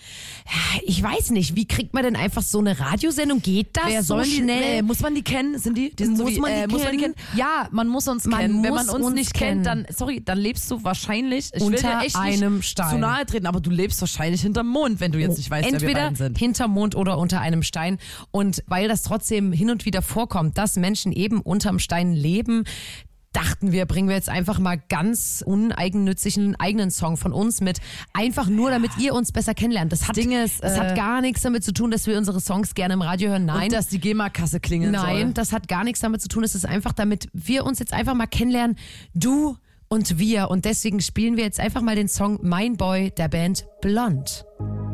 ich weiß nicht, wie kriegt man denn einfach so eine Radiosendung? Geht das Wer so sollen schnell? Die, äh, muss man die kennen? Sind die? die sind muss, so wie, man die äh, muss man die kennen? Ja, man muss uns man kennen. Muss Wenn man uns, uns nicht kennen. kennt, dann, sorry, dann lebst du wahrscheinlich, ich unter will dir echt einem nicht Stein. zu nahe treten, aber du lebst wahrscheinlich hinterm Mond, wenn du jetzt nicht weißt, Entweder wer wir beiden sind. hinterm Mond oder unter einem Stein. Und weil das trotzdem hin und wieder vorkommt, dass Menschen eben unterm Stein leben, dachten wir, bringen wir jetzt einfach mal ganz uneigennützig einen eigenen Song von uns mit. Einfach nur, damit ihr uns besser kennenlernt. Das hat, Ding ist, das äh, hat gar nichts damit zu tun, dass wir unsere Songs gerne im Radio hören. Nein. Und dass die GEMA-Kasse klingeln soll. Nein, das hat gar nichts damit zu tun. Es ist einfach, damit wir uns jetzt einfach mal kennenlernen. Du und wir. Und deswegen spielen wir jetzt einfach mal den Song Mein Boy der Band Blond.